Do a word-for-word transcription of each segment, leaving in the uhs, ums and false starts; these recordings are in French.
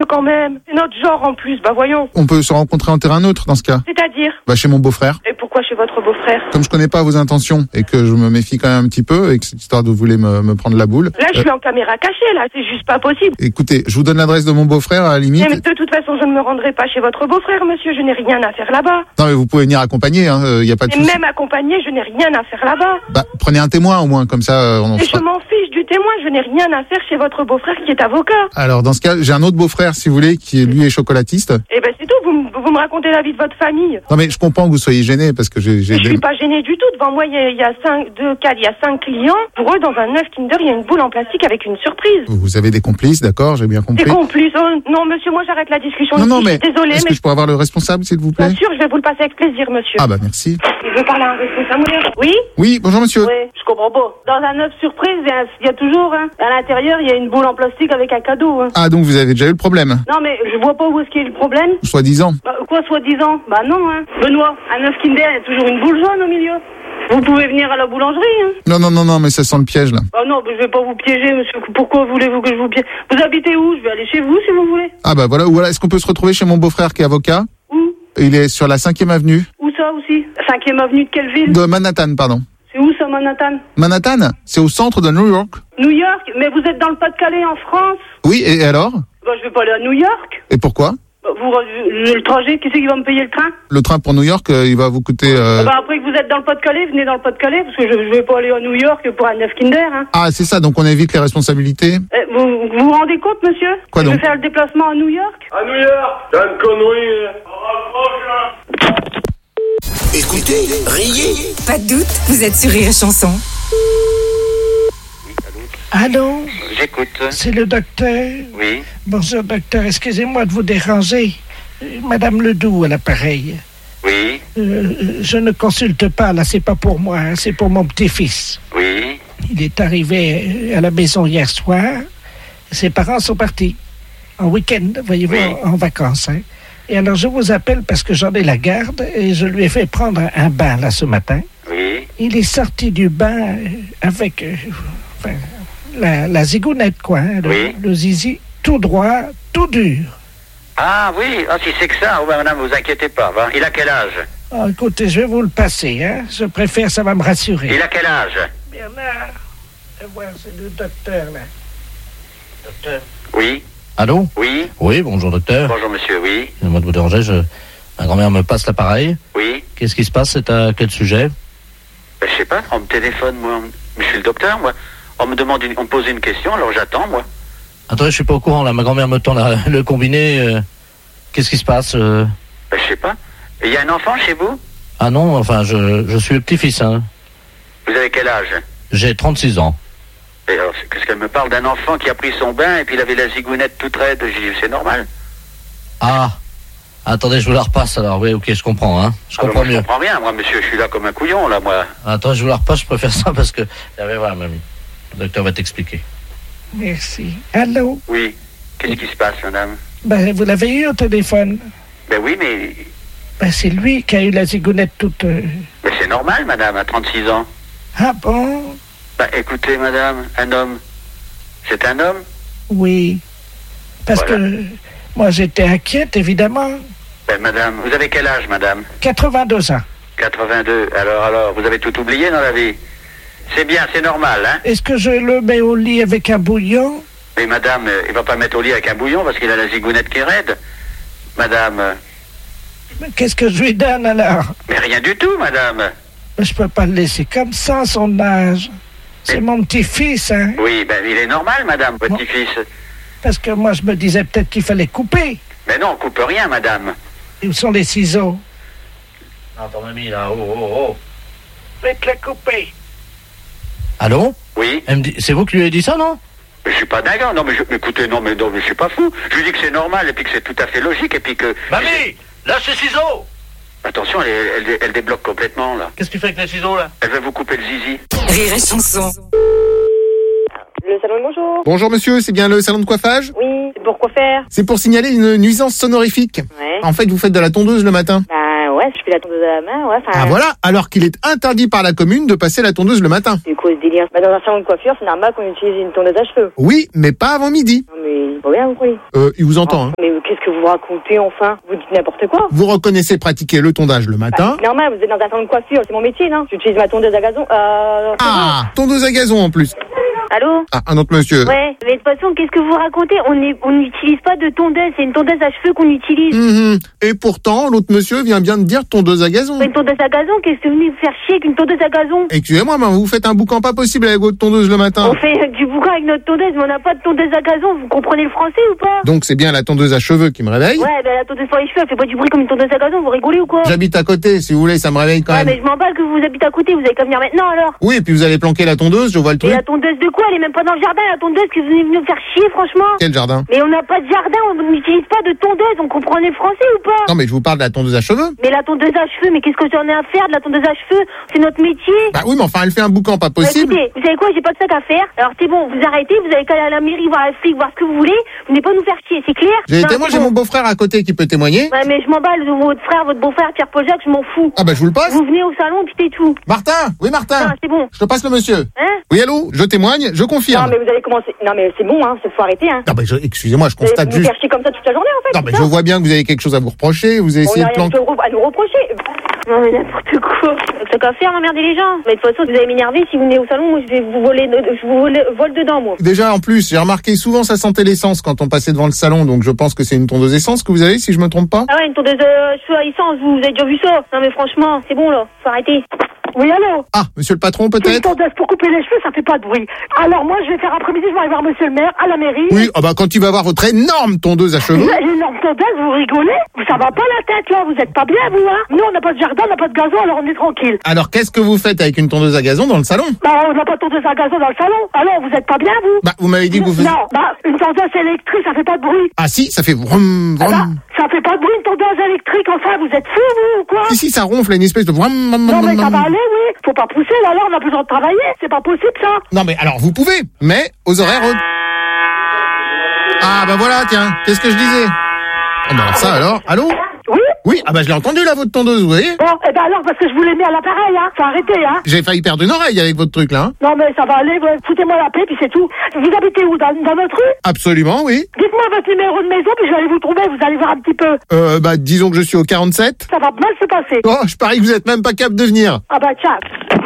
quand même. C'est notre genre en plus, bah voyons. On peut se rencontrer en terrain neutre dans ce cas. C'est-à-dire? Bah chez mon beau-frère. Et pourquoi chez votre beau-frère? Comme je connais pas vos intentions et que je me méfie quand même un petit peu et que cette histoire de vous voulez me, me prendre la boule. Là, je suis en caméra cachée, là. C'est juste pas possible. Écoutez, je vous donne l'adresse de mon beau-frère à la limite. Mais de toute façon, je ne me rendrai pas chez votre beau-frère, monsieur. Je n'ai rien à faire là-bas. Non mais vous pouvez venir accompagner, hein. Y a pas de Et souci. même accompagné, je n'ai rien à faire là-bas. Bah prenez un témoin au moins, comme ça euh, on en Et fera. je m'en fiche du témoin. Je n'ai rien à faire chez votre beau-frère qui est avocat. Alors dans ce cas, j'ai un autre beau-frfrère si vous voulez, qui lui est chocolatiste. Eh ben c'est tout. Vous, m- vous me racontez la vie de votre famille. Non mais je comprends que vous soyez gêné parce que j'ai... j'ai Mais je des- suis pas gênée du tout. Devant moi, il y a, il y a cinq, deux, quatre, il y a cinq clients. Pour eux, dans un œuf Kinder, il y a une boule en plastique avec une surprise. Vous avez des complices, d'accord, j'ai bien Des compris. complices. Oh, non, monsieur, moi j'arrête la discussion. Non, ici. non, Je mais suis désolée, est-ce mais que je pourrais avoir le responsable, s'il vous plaît? bien sûr, je vais vous le passer avec plaisir, monsieur. Ah bah merci. Il veut parler à un responsable. Oui. Oui, bonjour monsieur. Oui, je comprends pas. Dans un œuf surprise, il y a, il y a toujours, hein, à l'intérieur, il y a une boule en plastique avec un cadeau. Hein. Ah donc vous avez déjà eu le problème, Non, mais je vois pas où est-ce qu'il y a le problème. soi-disant. Bah, quoi, soi-disant? Bah non, hein. Benoît, un œuf Kinder, il y a toujours une boule jaune au milieu. Vous pouvez venir à la boulangerie, hein. Non, non, non, non, mais ça sent le piège là. Ah non, mais je vais pas vous piéger, monsieur. Pourquoi voulez-vous que je vous piège? Vous habitez où? Je vais aller chez vous, si vous voulez. Ah bah voilà, ou voilà, est-ce qu'on peut se retrouver chez mon beau-frère qui est avocat? Où? Il est sur la cinquième avenue Où ça aussi? Cinquième avenue de quelle ville? de Manhattan, pardon. C'est où ça, Manhattan? Manhattan, c'est au centre de New York. New York? Mais vous êtes dans le Pas-de-Calais, en France? Oui, et alors? Bah, je vais pas aller à New York. Et pourquoi? Bah, vous, le trajet, qui c'est qui va me payer le train? Le train pour New York, euh, il va vous coûter... euh, Ah bah après que vous êtes dans le Pas-de-Calais, venez dans le Pas-de-Calais, parce que je, je vais pas aller à New York pour un œuf Kinder, hein. Ah, c'est ça, donc on évite les responsabilités. Eh, vous, vous vous rendez compte, monsieur? Quoi Je donc? vais faire le déplacement à New York? À New York, t'as une connerie. Écoutez, riez. Pas de doute, vous êtes sur Rire et Chanson. Allô, J'écoute. c'est le docteur. Oui. Bonjour docteur, excusez-moi de vous déranger. Euh, Madame Ledoux à l'appareil. Oui. Euh, je ne consulte pas, là, c'est pas pour moi, hein, c'est pour mon petit-fils. Oui. Il est arrivé à la maison hier soir. Ses parents sont partis en week-end, voyez-vous, Oui. en, en vacances. Hein. Et alors je vous appelle parce que j'en ai la garde et je lui ai fait prendre un, un bain là ce matin. Oui. Il est sorti du bain euh, avec euh, enfin, la, la zigounette, quoi, hein, le, Oui. le zizi tout droit, tout dur. Ah oui, ah, si c'est que ça, oh, ben, madame, vous inquiétez pas. Va. Il a quel âge? Oh, écoutez, je vais vous le passer, hein. Je préfère, ça va me rassurer. Il a quel âge? Bernard, fais voir, c'est le docteur, là. Docteur. Oui. Allô? Oui. Oui, bonjour docteur. Bonjour monsieur, oui. Excusez-moi de vous déranger, je... ma grand-mère me passe l'appareil. Oui. Qu'est-ce qui se passe? C'est à quel sujet? Ben, je sais pas, on me téléphone, moi. Je suis le docteur, moi. On me demande, une... on me pose une question, alors j'attends, moi. Attendez, je suis pas au courant, là. Ma grand-mère me tend la- le combiné. euh, Qu'est-ce qui se passe? euh Ben, je sais pas. Il y a un enfant chez vous? Ah non, enfin, je, je suis le petit-fils, hein. Vous avez quel âge? J'ai trente-six ans. Et alors, c'est- qu'est-ce qu'elle me parle d'un enfant qui a pris son bain et puis il avait la zigounette toute raide? J'ai dit, c'est normal. Ah, attendez, je vous la repasse, alors. Oui, ok, je comprends, hein. Je Ah, ben, comprends moi, mieux. Je comprends rien, moi, monsieur, je suis là comme un couillon, là, moi. Attends, je vous la repasse, je préfère ça parce que... Ah, mais voilà, mamie. Le docteur va t'expliquer. Merci. Allô? Oui. Qu'est-ce qui se passe, madame? Ben, vous l'avez eu au téléphone? Ben oui, mais... Ben, c'est lui qui a eu la zigounette toute... euh, Mais c'est normal, madame, à trente-six ans. Ah bon? Ben, écoutez, madame, un homme, c'est un homme? Oui. Parce Voilà. que moi, j'étais inquiète, évidemment. Ben, madame, vous avez quel âge, madame? quatre-vingt-deux ans. quatre-vingt-deux. Alors, alors, vous avez tout oublié dans la vie? C'est bien, c'est normal, hein? Est-ce que je le mets au lit avec un bouillon? Mais madame, euh, il va pas mettre au lit avec un bouillon parce qu'il a la zigounette qui est raide. Madame, euh, Mais qu'est-ce que je lui donne, alors? mais rien du tout, madame. Je peux pas le laisser comme ça, son âge. C'est mon petit-fils, hein? Oui, ben, il est normal, madame, votre petit-fils. Parce que moi, je me disais peut-être qu'il fallait couper. Mais non, on coupe rien, madame. Et où sont les ciseaux? Attends, mamie, là, oh, oh, oh. Faites-le couper. Allô? Oui, Elle me dit... C'est vous qui lui avez dit ça, non? mais je suis pas dingue. Non, mais je... mais écoutez, non, mais non, mais je suis pas fou. Je lui dis que c'est normal et puis que c'est tout à fait logique et puis que... Mamie! Lâche les ciseaux! Attention, elle, elle, elle débloque complètement, là. Qu'est-ce que tu fais avec les ciseaux, là? Elle veut vous couper le zizi. Rire et Chanson. Le salon, bonjour. Bonjour monsieur, c'est bien le salon de coiffage? Oui, c'est pour quoi faire? C'est pour signaler une nuisance sonorifique. Ouais. En fait, vous faites de la tondeuse le matin. Ben ouais, je fais la tondeuse à la main, ouais. Ah voilà, alors qu'il est interdit par la commune de passer la tondeuse le matin. C'est quoi ce délire? Bah, dans un salon de coiffure, c'est normal qu'on utilise une tondeuse à cheveux. Oui, mais pas avant midi. Non, mais faut bien vous croyez. Euh, il vous entend, hein. Mais qu'est-ce que vous racontez, enfin? Vous dites n'importe quoi. Vous reconnaissez pratiquer le tondage le matin. Bah, c'est normal, vous êtes dans un salon de coiffure, c'est mon métier, non? J'utilise ma tondeuse à gazon, euh... Ah, tondeuse à gazon en plus. Allô? Ah, un autre monsieur. Ouais, mais de toute façon, qu'est-ce que vous racontez? On est, on n'utilise pas de tondeuse, c'est une tondeuse à cheveux qu'on utilise. Mmh. Et pourtant, l'autre monsieur vient bien de dire tondeuse à gazon. Une tondeuse à gazon, qu'est-ce que vous venez vous faire chier avec une tondeuse à gazon? Excusez-moi, mais vous faites un boucan pas possible avec votre tondeuse le matin. On fait du boucan avec notre tondeuse, mais on n'a pas de tondeuse à gazon, vous comprenez le français ou pas? Donc c'est bien la tondeuse à cheveux qui me réveille? Ouais, ben la tondeuse pour les cheveux, elle fait pas du bruit comme une tondeuse à gazon, vous rigolez ou quoi? J'habite à côté, si vous voulez, ça me réveille quand ouais, même. mais je m'en bats que vous habitez à côté, vous avez qu'à venir maintenant alors. Oui, et puis vous allez planquer la tondeuse, je vois le truc. Et la tondeuse de quoi? Elle est même pas dans le jardin, la tondeuse, que vous venez nous faire chier, franchement. Quel jardin? Mais on n'a pas de jardin, on n'utilise pas de tondeuse, on comprenez le français ou pas? Non, mais je vous parle de la tondeuse à cheveux. Mais la tondeuse à cheveux, mais qu'est-ce que j'en ai à faire de la tondeuse à cheveux? C'est notre métier. Bah oui, mais enfin, elle fait un boucan pas Bah, possible. écoutez, vous savez quoi, j'ai pas de sac à faire. Alors c'est bon, vous arrêtez, vous allez qu'à aller à la mairie, voir la flic, voir ce que vous voulez. Vous n'allez pas nous faire chier, c'est clair? J'ai Non, été, moi, c'est j'ai bon. mon beau-frère à côté qui peut témoigner. Ouais, mais je m'emballe de votre frère, votre beau-frère, Pierre Paul Jacques, je m'en fous. Ah bah je vous le passe. Vous venez au salon, puis c'est tout. Martin, oui Martin. Non, c'est bon. Je te passe le monsieur. Hein? Oui, allô, je témoigne, je confirme. Non, mais vous allez commencer. Non, mais c'est bon, hein, faut arrêter, hein. Non, mais je- excusez-moi, je Vous allez constate nous juste. faire chier comme ça toute la journée, en fait. Non, mais c'est je ça vois bien que vous avez quelque chose à vous reprocher, vous On essayez n'a de rien planquer. à nous reprocher. Non, mais n'importe quoi. C'est qu'à faire, emmerder les gens. Mais de toute façon, vous allez m'énerver. Si vous venez au salon, moi, je vais vous voler, je vous vole, vole dedans, moi. Déjà, en plus, j'ai remarqué souvent ça sentait l'essence quand on passait devant le salon, donc je pense que c'est une tondeuse essence que vous avez, si je me trompe pas. Ah ouais, une tondeuse euh, cheveux à essence, vous, vous avez déjà vu ça? Non, mais franchement, c'est bon, là. Faut arrêter. Oui, allô? Ah, monsieur le patron, Une peut-être? tondeuse pour couper les cheveux, ça fait pas de bruit. Alors moi, je vais faire après-midi, je vais aller voir monsieur le maire à la mairie. Oui, ah bah quand il va voir votre énorme tondeuse à cheveux. Une énorme tondeuse, vous rigolez? Ça va pas la tête, là, vous êtes pas bien, vous, hein? Nous, on n'a pas de jardin, on n'a pas de gazon, alors on est tranquille. Alors qu'est-ce que vous faites avec une tondeuse à gazon dans le salon? Bah, on n'a pas de tondeuse à gazon dans le salon. Alors, vous êtes pas bien, vous? Bah, vous m'avez dit que vous faisiez... Non, bah, une tondeuse électrique, ça fait pas de bruit. Ah si, ça fait vroom, Ah bah, vroom. ça fait pas de bruit, une tondeuse électrique, enfin, vous êtes fous, vous, ou quoi? Si, si, ça ronfle, une espèce de vroom, vroom, Non, mais vroom, ça va vroom. aller, oui. Faut pas pousser, là, là, on a besoin de travailler. C'est pas possible, ça. Non mais alors vous pouvez, mais aux horaires... hautes. Ah bah voilà, tiens, qu'est-ce que je disais? Ah bah alors ça alors, allô? Oui? Oui, ah bah je l'ai entendu là, votre tondeuse, vous voyez? Bon, eh ben alors, parce que je vous l'ai mis à l'appareil, hein. Faut arrêter, hein. J'ai failli perdre une oreille avec votre truc là, hein? Non, mais ça va aller, ouais. Foutez-moi la paix, puis c'est tout. Vous habitez où? Dans, dans notre rue? Absolument, oui. Dites-moi votre numéro de maison, puis je vais aller vous trouver, vous allez voir un petit peu. Euh, bah disons que je suis au quarante-sept. Ça va mal se passer. Oh, je parie que vous êtes même pas capable de venir. Ah bah, tiens.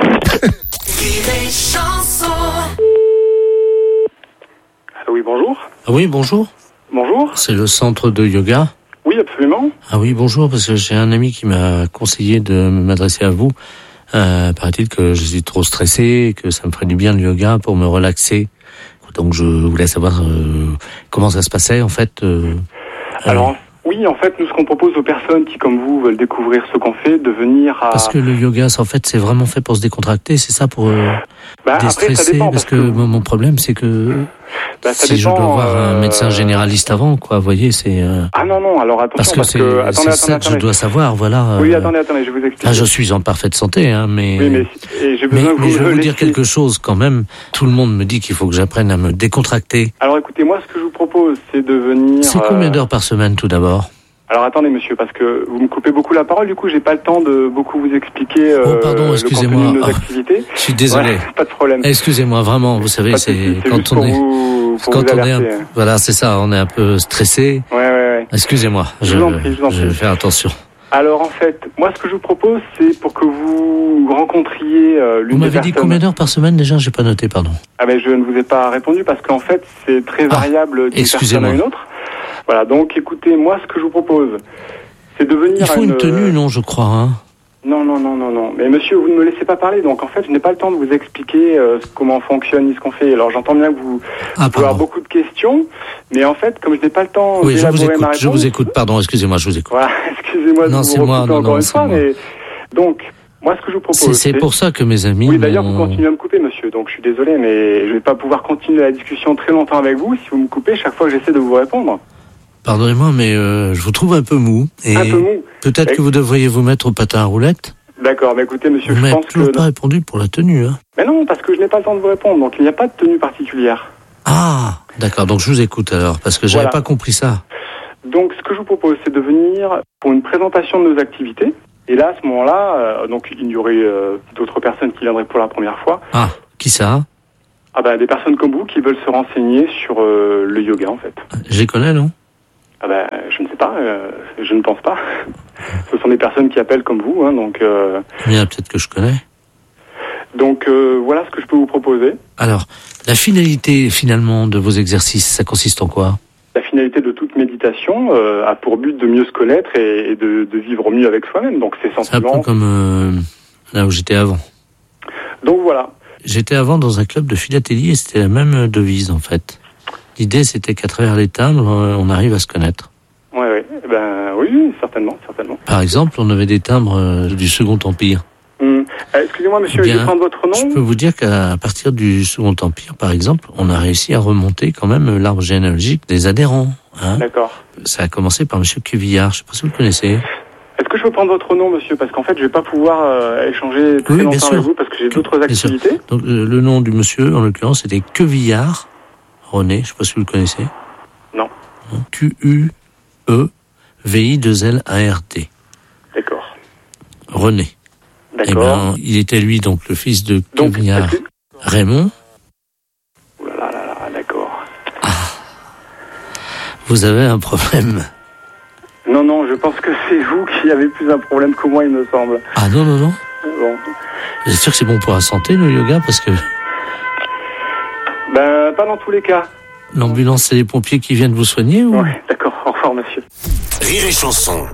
Ah oui, bonjour. Ah oui, bonjour. Bonjour. C'est le centre de yoga. Oui, absolument. Ah oui, bonjour, parce que j'ai un ami qui m'a conseillé de m'adresser à vous. Euh, paraît-il que je suis trop stressé et que ça me ferait du bien le yoga pour me relaxer. Donc je voulais savoir euh, comment ça se passait en fait. Euh, Alors, euh, oui, en fait, nous, ce qu'on propose aux personnes qui, comme vous, veulent découvrir ce qu'on fait, de venir à... Parce que le yoga, en fait, c'est vraiment fait pour se décontracter, c'est ça, pour euh, bah, après, ça déstresser. dépend, parce parce que, que- mon mon problème, c'est que Bah, ça si je dépend, dois voir un euh, médecin généraliste avant, quoi, vous voyez, c'est... euh, Ah non, non, alors parce attention, que parce c'est que... Attendez, c'est ça attendez, que je attendez. dois savoir, voilà. Oui, euh, attendez, attendez, je vais vous expliquer. Là, je suis en parfaite santé, hein, mais... Oui, mais, et j'ai Mais, besoin que mais vous je vais me vous dire laissiez- quelque chose quand même. Tout le monde me dit qu'il faut que j'apprenne à me décontracter. Alors écoutez, moi, ce que je vous propose, c'est de venir... C'est combien euh, d'heures par semaine tout d'abord? Alors attendez, monsieur, parce que vous me coupez beaucoup la parole, du coup, j'ai pas le temps de beaucoup vous expliquer euh, Oh, pardon, le excusez-moi. contenu de nos Ah, activités. Je suis désolé. Ouais, pas de problème. Excusez-moi, vraiment, vous savez, Pas de c'est souci, c'est quand juste on pour est... vous, pour Quand vous on est un... alerter. Voilà, c'est ça, on est un peu stressé. Ouais, ouais, ouais. Excusez-moi, Je je, vous en prie, je vous en je prie. vais faire attention. Alors en fait, moi ce que je vous propose, c'est pour que vous rencontriez euh, l'une Vous des m'avez dit personnes. combien d'heures par semaine déjà? J'ai pas noté, pardon. Ah ben je ne vous ai pas répondu parce qu'en fait c'est très Ah, variable d'une personne excusez-moi. à une autre. Voilà, donc écoutez, moi ce que je vous propose, c'est de venir Il faut à une tenue, non, je crois, hein? Non, non, non, non, non. Mais monsieur, vous ne me laissez pas parler, donc en fait, je n'ai pas le temps de vous expliquer euh, comment fonctionne ni ce qu'on fait. Alors j'entends bien que vous, Ah, vous pouvez avoir pardon. beaucoup de questions, mais en fait, comme je n'ai pas le temps Oui, je vous d'élaborer ma écoute, je réponse... vous écoute, pardon, excusez-moi, je vous écoute. Voilà, excusez-moi de Non, vous c'est moi, recouper non, encore non, une c'est fois, moi. mais... Donc, moi, ce que je vous propose... C'est c'est pour ça que mes amis Oui, d'ailleurs, vous m'ont- continuez à me couper, monsieur, donc je suis désolé, mais je ne vais pas pouvoir continuer la discussion très longtemps avec vous si vous me coupez chaque fois que j'essaie de vous répondre. Pardonnez-moi, mais euh, je vous trouve un peu mou. Et Un peu mou. peut-être Et- que vous devriez vous mettre au patin à roulettes. D'accord, mais écoutez, monsieur, Vous je m'avez pense toujours que... pas répondu pour la tenue, hein? Mais non, parce que je n'ai pas le temps de vous répondre, donc il n'y a pas de tenue particulière. Ah, d'accord, donc je vous écoute alors, parce que j'avais Voilà. pas compris ça. Donc, ce que je vous propose, c'est de venir pour une présentation de nos activités. Et là, à ce moment-là, euh, donc il y aurait euh, d'autres personnes qui viendraient pour la première fois. Ah, qui ça? Ah ben, des personnes comme vous qui veulent se renseigner sur euh, le yoga, en fait. Je les connais, non? Ah ben, je ne sais pas, euh, je ne pense pas. Ce sont des personnes qui appellent comme vous, hein, donc... Euh... Bien, peut-être que je connais. Donc, euh, voilà ce que je peux vous proposer. Alors, la finalité, finalement, de vos exercices, ça consiste en quoi? La finalité de toute méditation euh, a pour but de mieux se connaître et, et de, de vivre mieux avec soi-même. Donc, c'est essentiellement... C'est un peu comme euh, là où j'étais avant. Donc, voilà. J'étais avant dans un club de philatélie et c'était la même devise, en fait. L'idée, c'était qu'à travers les timbres, on arrive à se connaître. Ouais, ouais. Ben, oui, certainement, certainement. Par exemple, on avait des timbres euh, du Second Empire. Hum. Euh, excusez-moi, monsieur, Bien, je vais prendre votre nom. Je peux vous dire qu'à partir du Second Empire, par exemple, on a réussi à remonter quand même l'arbre généalogique des adhérents. Hein. D'accord. Ça a commencé par monsieur Cuvillard, je sais pas si vous le connaissez. Est-ce que je peux prendre votre nom, monsieur? Parce qu'en fait, je vais pas pouvoir euh, échanger très oui, longtemps avec vous parce que j'ai d'autres activités. Donc, euh, le nom du monsieur, en l'occurrence, c'était Cuvillard René, je sais pas si vous le connaissez. Non. Q U E V I deux L A R D. D'accord. René. D'accord. Eh ben, il était lui donc le fils de Cuvillard Raymond. Ouh là là là là, d'accord. Ah. Vous avez un problème. Non, non, je pense que c'est vous qui avez plus un problème que moi, il me semble. Ah non, non, non. Bon. Vous êtes sûr que c'est bon pour la santé, le yoga? Parce que... Ben, pas dans tous les cas. L'ambulance, c'est les pompiers qui viennent vous soigner ou... Oui, d'accord. Au revoir, monsieur. Rire et chanson.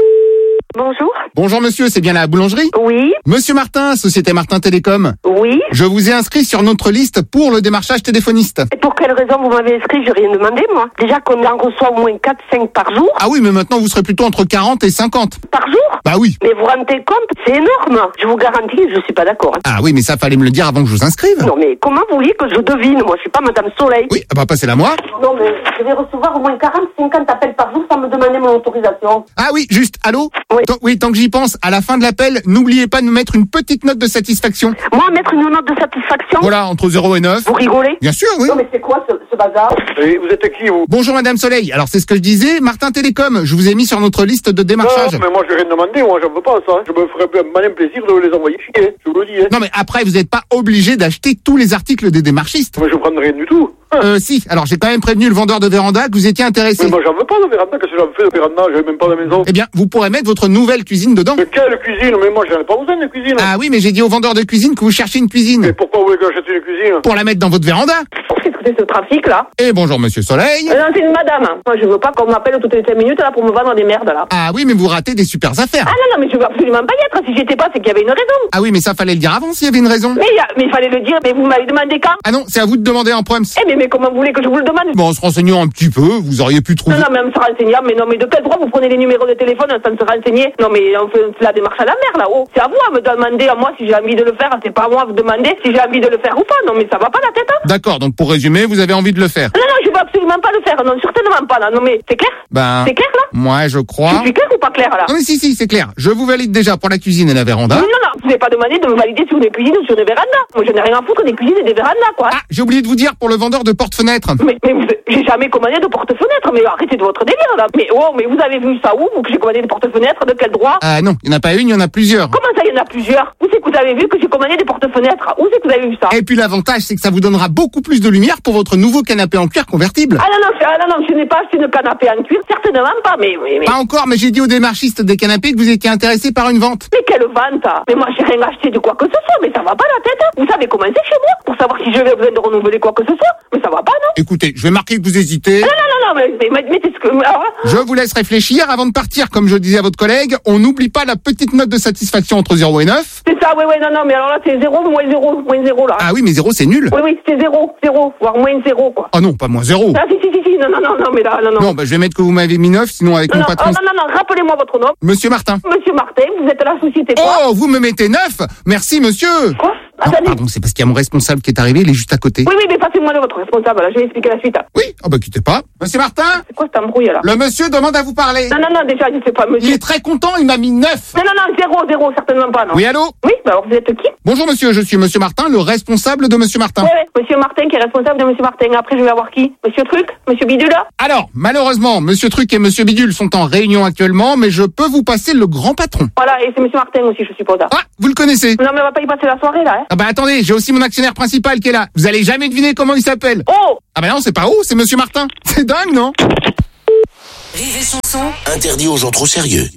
Bonjour. Bonjour monsieur, c'est bien la boulangerie? Oui. Monsieur Martin, Société Martin Télécom. Oui. Je vous ai inscrit sur notre liste pour le démarchage téléphoniste. Et pour quelle raison vous m'avez inscrit? J'ai rien demandé, moi. Déjà qu'on en reçoit au moins quatre cinq par jour. Ah oui, mais maintenant vous serez plutôt entre quarante et cinquante. Par jour? Bah oui. Mais vous vous rendez compte? C'est énorme. Je vous garantis que je suis pas d'accord. Hein. Ah oui, mais ça fallait me le dire avant que je vous inscrive. Non, mais comment vous voulez que je devine? Moi, je suis pas Madame Soleil. Oui, ah bah passez-la moi. Non, mais je vais recevoir au moins quarante cinquante appels par jour sans me demander mon autorisation. Ah oui, juste, allô? Oui. Tant, oui, tant que j'y pense, à la fin de l'appel, n'oubliez pas de me mettre une petite note de satisfaction. Moi, mettre une note de satisfaction? Voilà, entre zéro et neuf. Vous rigolez? Bien sûr, oui. Non, mais c'est quoi ce, ce bazar? Et vous êtes qui, vous? Bonjour Madame Soleil, alors c'est ce que je disais, Martin Télécom, je vous ai mis sur notre liste de démarchage. Non, mais moi, je n'ai rien demandé, moi, j'en veux pas, ça. Je me ferais un malin plaisir de les envoyer chier, je vous le dis. Hein. Non mais après, vous n'êtes pas obligé d'acheter tous les articles des démarchistes. Moi, je prends rien du tout. Euh, si, alors j'ai quand même prévenu le vendeur de véranda que vous étiez intéressé. Mais moi, j'en veux pas de véranda, qu'est-ce que j'en fais de véranda? J'avais même pas de maison. Eh bien, vous pourrez mettre votre nouvelle cuisine dedans. Mais quelle cuisine? Mais moi, j'en ai pas besoin de cuisine. Ah oui, mais j'ai dit au vendeur de cuisine que vous cherchiez une cuisine. Mais pourquoi vous voulez que j'achète une cuisine? Pour la mettre dans votre véranda. Qu'est-ce que c'est ce trafic, là? Et bonjour Monsieur Soleil. Euh, Non, c'est une madame. Moi, je veux pas qu'on m'appelle toutes les cinq minutes, là, pour me vendre des merdes, là. Ah oui, mais vous ratez des super affaires. Ah non, non, mais je veux absolument pas y être. Si j'étais pas, c'est qu'il y avait une raison. Ah oui, mais ça fallait le dire avant s'il y avait une raison. Mais il y a- mais il fallait le dire, mais vous m'avez demandé quand? Ah non, c'est à vous de demander en proms. Eh, mais, mais comment vous voulez que je vous le demande? Bon, en se renseignant un petit peu, vous auriez pu trouver... Non, non, mais en se renseignant, mais non, mais de quel droit vous prenez les numéros de téléphone sans se renseigner? Non, mais on fait la démarche à la mer, là-haut. C'est à vous à me demander, à moi, si j'ai envie de le faire. C'est pas à moi à vous demander si j'ai envie de le faire ou pas. Non, mais ça va pas la tête, hein? D'accord, donc pour résumer, vous avez envie de le faire. Non, non, je veux absolument pas le faire. Non, certainement pas, là. Non, mais c'est clair? Ben... C'est clair, là? Moi, je crois... Je suis clair ou pas clair, là? Non mais si, si, c'est clair. Je vous valide déjà pour la cuisine et la véranda. Non, non, non, vous n'avez pas demandé de me valider sur des cuisines ou sur des vérandas. Moi, je n'ai rien à foutre des cuisines et des vérandas, quoi. Ah, j'ai oublié de vous dire pour le vendeur de porte-fenêtre. Mais, mais vous- j'ai jamais commandé de porte-fenêtre, mais arrêtez de votre délire, là. Mais oh, mais vous avez vu ça où, vous, que j'ai commandé des porte-fenêtres? De quel droit? Ah non, il n'y en a pas une, il y en a plusieurs. Comment ça, il y en a plusieurs? Où c'est que vous avez vu que j'ai commandé des porte-fenêtres? Où c'est que vous avez vu ça? Et puis l'avantage, c'est que ça vous donnera beaucoup plus de lumière pour votre nouveau canapé en cuir convertible. Ah non, non, c'est- ah non, non, je n'ai pas acheté de canapé en cuir, certainement pas, mais, mais, mais, Pas encore, mais j'ai dit aux démarchistes des canapés que vous étiez intéressé par une vente. mais quelle vente, hein. Mais moi, j'ai rien acheté de quoi que ce soit, mais ça va pas la tête, hein. Vous savez comment c'est chez moi? Pour savoir si je vais besoin de renouveler quoi que ce soit? Mais ça va pas, non? Écoutez, je vais marquer que vous hésitez. Non, non, non, non, mais, mais, mais, mais c'est ce que, alors, hein. Je vous laisse réfléchir avant de partir. Comme je disais à votre collègue, on n'oublie pas la petite note de satisfaction entre zéro et neuf. C'est ça, oui, oui, non, non, mais alors là, c'est zéro, moins zéro, moins zéro, là. Ah oui, mais zéro, c'est nul. Oui, oui, c'est zéro, zéro, voire moins zéro, quoi. Oh non, pas moins zéro. Ah, si, si, si, si, non, non, non, non, mais là, non, non. Non, bah je vais mettre que vous m'avez mis neuf, sinon avec non, mon non, patron... oh, non, non, non, rappelez-moi votre nom. Monsieur Martin. Monsieur Martin, vous êtes à la société quoi? Oh, vous me mettez neuf. Merci, monsieur. Quoi? Attendez. pardon, c'est parce qu'il y a mon responsable qui est arrivé, il est juste à côté. Oui, oui, mais passez-moi de votre responsable, là, je vais expliquer la suite. Oui, oh bah quittez pas. Monsieur Martin, C'est quoi cette embrouille, là? le monsieur demande à vous parler. Non, non, non, déjà, je sais pas, Il monsieur. est très content, il m'a mis neuf. Non, non, non, zéro, zéro, certainement pas, non. Oui, allô? Oui, bah alors vous êtes qui? Bonjour monsieur, je suis monsieur Martin, le responsable de monsieur Martin. Oui, oui, monsieur Martin qui est responsable de monsieur Martin. Après, je vais avoir qui? Monsieur Truc? Monsieur Bidule, là? Alors, malheureusement, monsieur Truc et monsieur Bidule sont en réunion actuellement, mais je peux vous passer le grand patron. Voilà, et c'est monsieur Martin aussi, je suppose. Là. Ah, vous le connaissez? Non, mais on va pas y passer la soirée, là, hein. Ah bah attendez, j'ai aussi mon actionnaire principal qui est là. Vous allez jamais deviner comment il s'appelle. Oh! Ah bah non, c'est pas O, c'est monsieur Martin. C'est dingue, non? Rire et chanson. Interdit aux gens trop sérieux.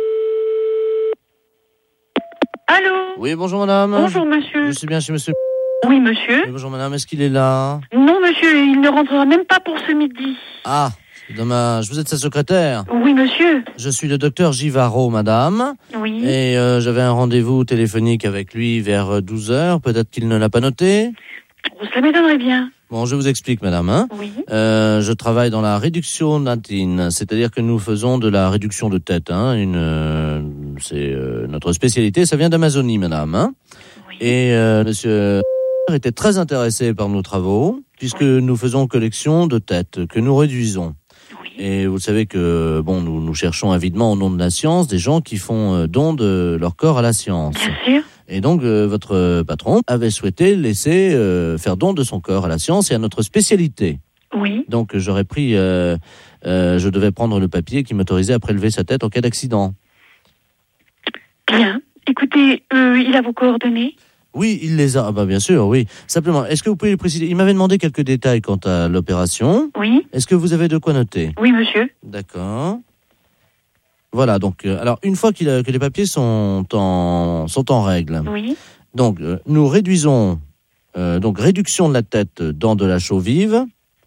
Allô? Oui, bonjour madame. Bonjour, monsieur. Je suis bien chez monsieur. Oui, monsieur. Oui, bonjour madame, est-ce qu'il est là? Non, monsieur, il ne rentrera même pas pour ce midi. Ah, c'est dommage. Vous êtes sa secrétaire? Oui, monsieur. Je suis le docteur Givaro, madame. Oui. Et euh, j'avais un rendez-vous téléphonique avec lui vers douze heures. Peut-être qu'il ne l'a pas noté. Oh, cela m'étonnerait bien. Bon, je vous explique, madame. Hein. Oui. Euh, je travaille dans la réduction natine, c'est-à-dire que nous faisons de la réduction de tête. Hein, une, euh, c'est euh, notre spécialité. Ça vient d'Amazonie, madame. Hein. Oui. Et euh, monsieur était très intéressé par nos travaux, puisque Oui. nous faisons collection de têtes que nous réduisons. Oui. Et vous savez que bon, nous, nous cherchons avidement au nom de la science des gens qui font euh, don de leur corps à la science. Bien sûr. Et donc, euh, votre patron avait souhaité laisser euh, faire don de son corps à la science et à notre spécialité. Oui. Donc, j'aurais pris, euh, euh, je devais prendre le papier qui m'autorisait à prélever sa tête en cas d'accident. Bien. Écoutez, euh, il a vos coordonnées? Oui, il les a. Ah bah bien sûr, oui. Simplement, est-ce que vous pouvez préciser? Il m'avait demandé quelques détails quant à l'opération. Oui. Est-ce que vous avez de quoi noter? Oui, monsieur. D'accord. Voilà, donc, euh, alors, une fois qu'il a, que les papiers sont en, sont en règle, Oui. donc, euh, nous réduisons, euh, donc, réduction de la tête dans de la chaux vive.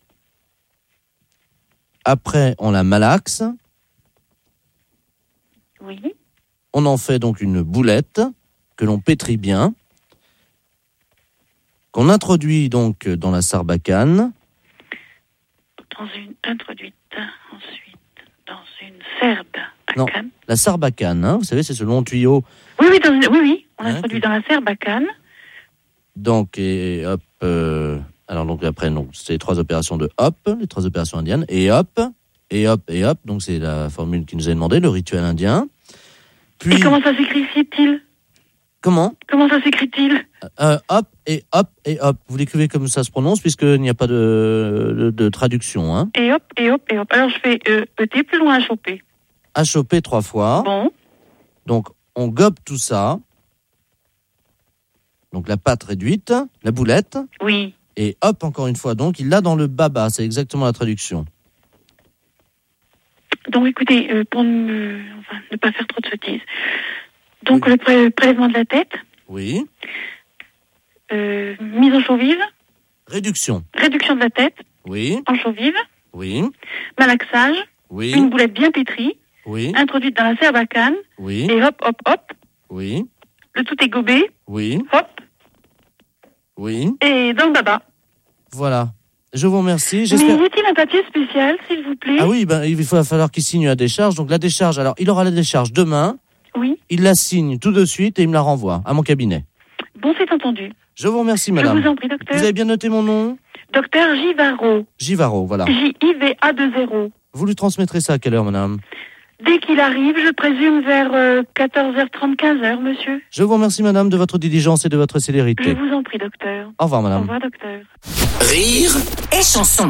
Après, on la malaxe. Oui. On en fait donc une boulette que l'on pétrit bien, qu'on introduit donc dans la sarbacane. Dans une introduite, ensuite dans une serbe à Non, canne. la sarbacane, hein, vous savez, c'est ce long tuyau. Oui, oui, dans une... oui, oui. On Hein, introduit que- dans la serbe à canne. Donc, et hop, euh, alors donc après, donc, c'est les trois opérations de hop, les trois opérations indiennes, et hop, et hop, et hop, donc c'est la formule qui nous est demandée, le rituel indien. Puis, Et comment ça s'écrit-il? comment Comment ça s'écrit-il? euh, Hop, et hop, et hop. Vous l'écrivez comme ça se prononce, puisqu'il n'y a pas de, de, de traduction. Hein. Et hop, et hop, et hop. Alors je fais euh, E T plus loin à choper. À choper trois fois. Bon. Donc, on gobe tout ça. Donc, la pâte réduite, la boulette. Oui. Et hop, encore une fois. Donc, il l'a dans le baba. C'est exactement la traduction. Donc écoutez, euh, pour ne, enfin, ne pas faire trop de sottises. Donc le pré- prélèvement de la tête, Oui. euh, mise en chaux vive, Réduction. réduction de la tête Oui. en chaux vive, Oui. malaxage, Oui. une boulette bien pétrie, Oui. introduite dans la serbacane, Oui. et hop, hop, hop, Oui. le tout est gobé, Oui. hop, Oui. et dans le baba. Voilà. Je vous remercie. Mais J'espère. y a-t-il un papier spécial, s'il vous plaît? Ah oui, ben, il va falloir qu'il signe la décharge. Donc, la décharge, alors, il aura la décharge demain. Oui. Il la signe tout de suite et il me la renvoie à mon cabinet. Bon, c'est entendu. Je vous remercie, Je madame. vous en prie, docteur. Vous avez bien noté mon nom? Docteur Givaro. Givaro, voilà. J I V A deux zéro. Vous lui transmettrez ça à quelle heure, madame? Dès qu'il arrive, je présume vers euh, quatorze heures trente, quinze heures, monsieur. Je vous remercie, madame, de votre diligence et de votre Je célérité. vous en prie, docteur. Au revoir, Au madame. revoir, docteur. Rire Et chanson.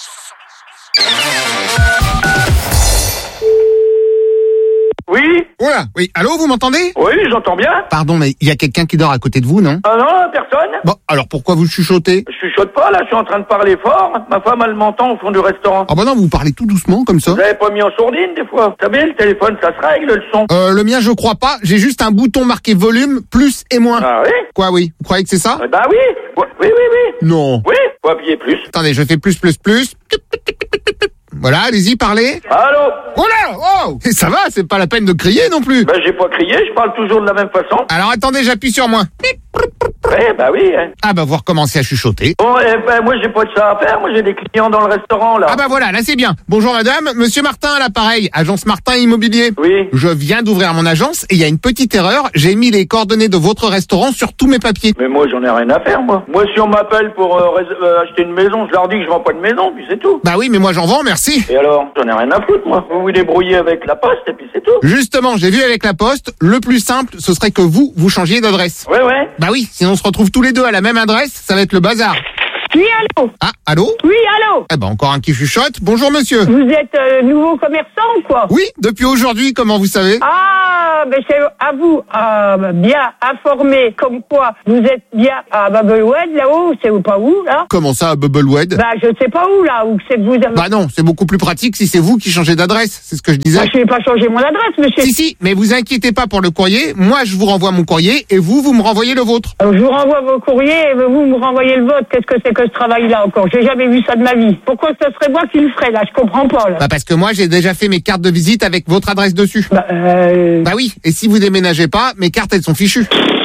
Oui? Voilà, oui. Allô, vous m'entendez? Oui, j'entends bien. Pardon, mais il y a quelqu'un qui dort à côté de vous, non? Ah non, personne. Bon, alors pourquoi vous chuchotez? Je chuchote pas, là, je suis en train de parler fort. Ma femme, elle m'entend au fond du restaurant. Ah bah non, vous parlez tout doucement, comme ça. Vous avez pas mis en sourdine, des fois? Vous savez, le téléphone, ça se règle, le son. Euh, le mien, je crois pas. J'ai juste un bouton marqué volume, plus et moins. Ah oui? Quoi, oui? Vous croyez que c'est ça? Eh ben oui. Oui, oui, oui, oui. Non. Oui, faut appuyer plus. Attendez, je fais plus, plus, plus. Voilà, allez-y, parlez. Allô? Oh là, oh! Et ça va, c'est pas la peine de crier non plus. Ben j'ai pas crié, je parle toujours de la même façon. Alors attendez, j'appuie sur moins. Ouais, bah oui. Hein. Ah bah vous recommencez à chuchoter. Bon, eh ben, moi j'ai pas de ça à faire, moi j'ai des clients dans le restaurant là. Ah bah voilà, là c'est bien. Bonjour madame, monsieur Martin à l'appareil, agence Martin Immobilier. Oui. Je viens d'ouvrir mon agence et il y a une petite erreur, j'ai mis les coordonnées de votre restaurant sur tous mes papiers. Mais moi j'en ai rien à faire moi. Moi si on m'appelle pour euh, rés- euh, acheter une maison, je leur dis que je vends pas de maison, puis c'est tout. Bah oui, mais moi j'en vends, merci. Et alors, j'en ai rien à foutre moi. Vous vous débrouillez avec la poste et puis c'est tout. Justement, j'ai vu avec la poste, le plus simple, ce serait que vous, vous changiez d'adresse. Ouais ouais. Bah oui, sinon on se retrouve tous les deux à la même adresse, ça va être le bazar. Oui, allô? Ah, allô? Oui, allô? Eh ben encore un qui chuchote. Bonjour monsieur. Vous êtes euh, nouveau commerçant ou quoi? Oui, depuis aujourd'hui, comment vous savez? Ah, ben c'est à vous, euh, bien informé, comme quoi vous êtes bien à Babelwed, là-haut, c'est pas où, là? Comment ça, à Bubblewed? Bah, je sais pas où, là, où c'est que vous avez... Bah non, c'est beaucoup plus pratique si c'est vous qui changez d'adresse, c'est ce que je disais. Bah, je vais pas changer mon adresse, monsieur. Si, si, mais vous inquiétez pas pour le courrier, moi je vous renvoie mon courrier et vous, vous me renvoyez le vôtre. Alors, je vous renvoie vos courriers et vous me renvoyez le vôtre. Qu'est-ce que c'est que ce travail-là encore? J'ai jamais vu ça de ma vie. Pourquoi ce serait moi qui le ferais, là? Je comprends pas, là. Bah parce que moi j'ai déjà fait mes cartes de visite avec votre adresse dessus. Bah, euh... Bah oui, et si vous déménagez pas, mes cartes elles sont fichues.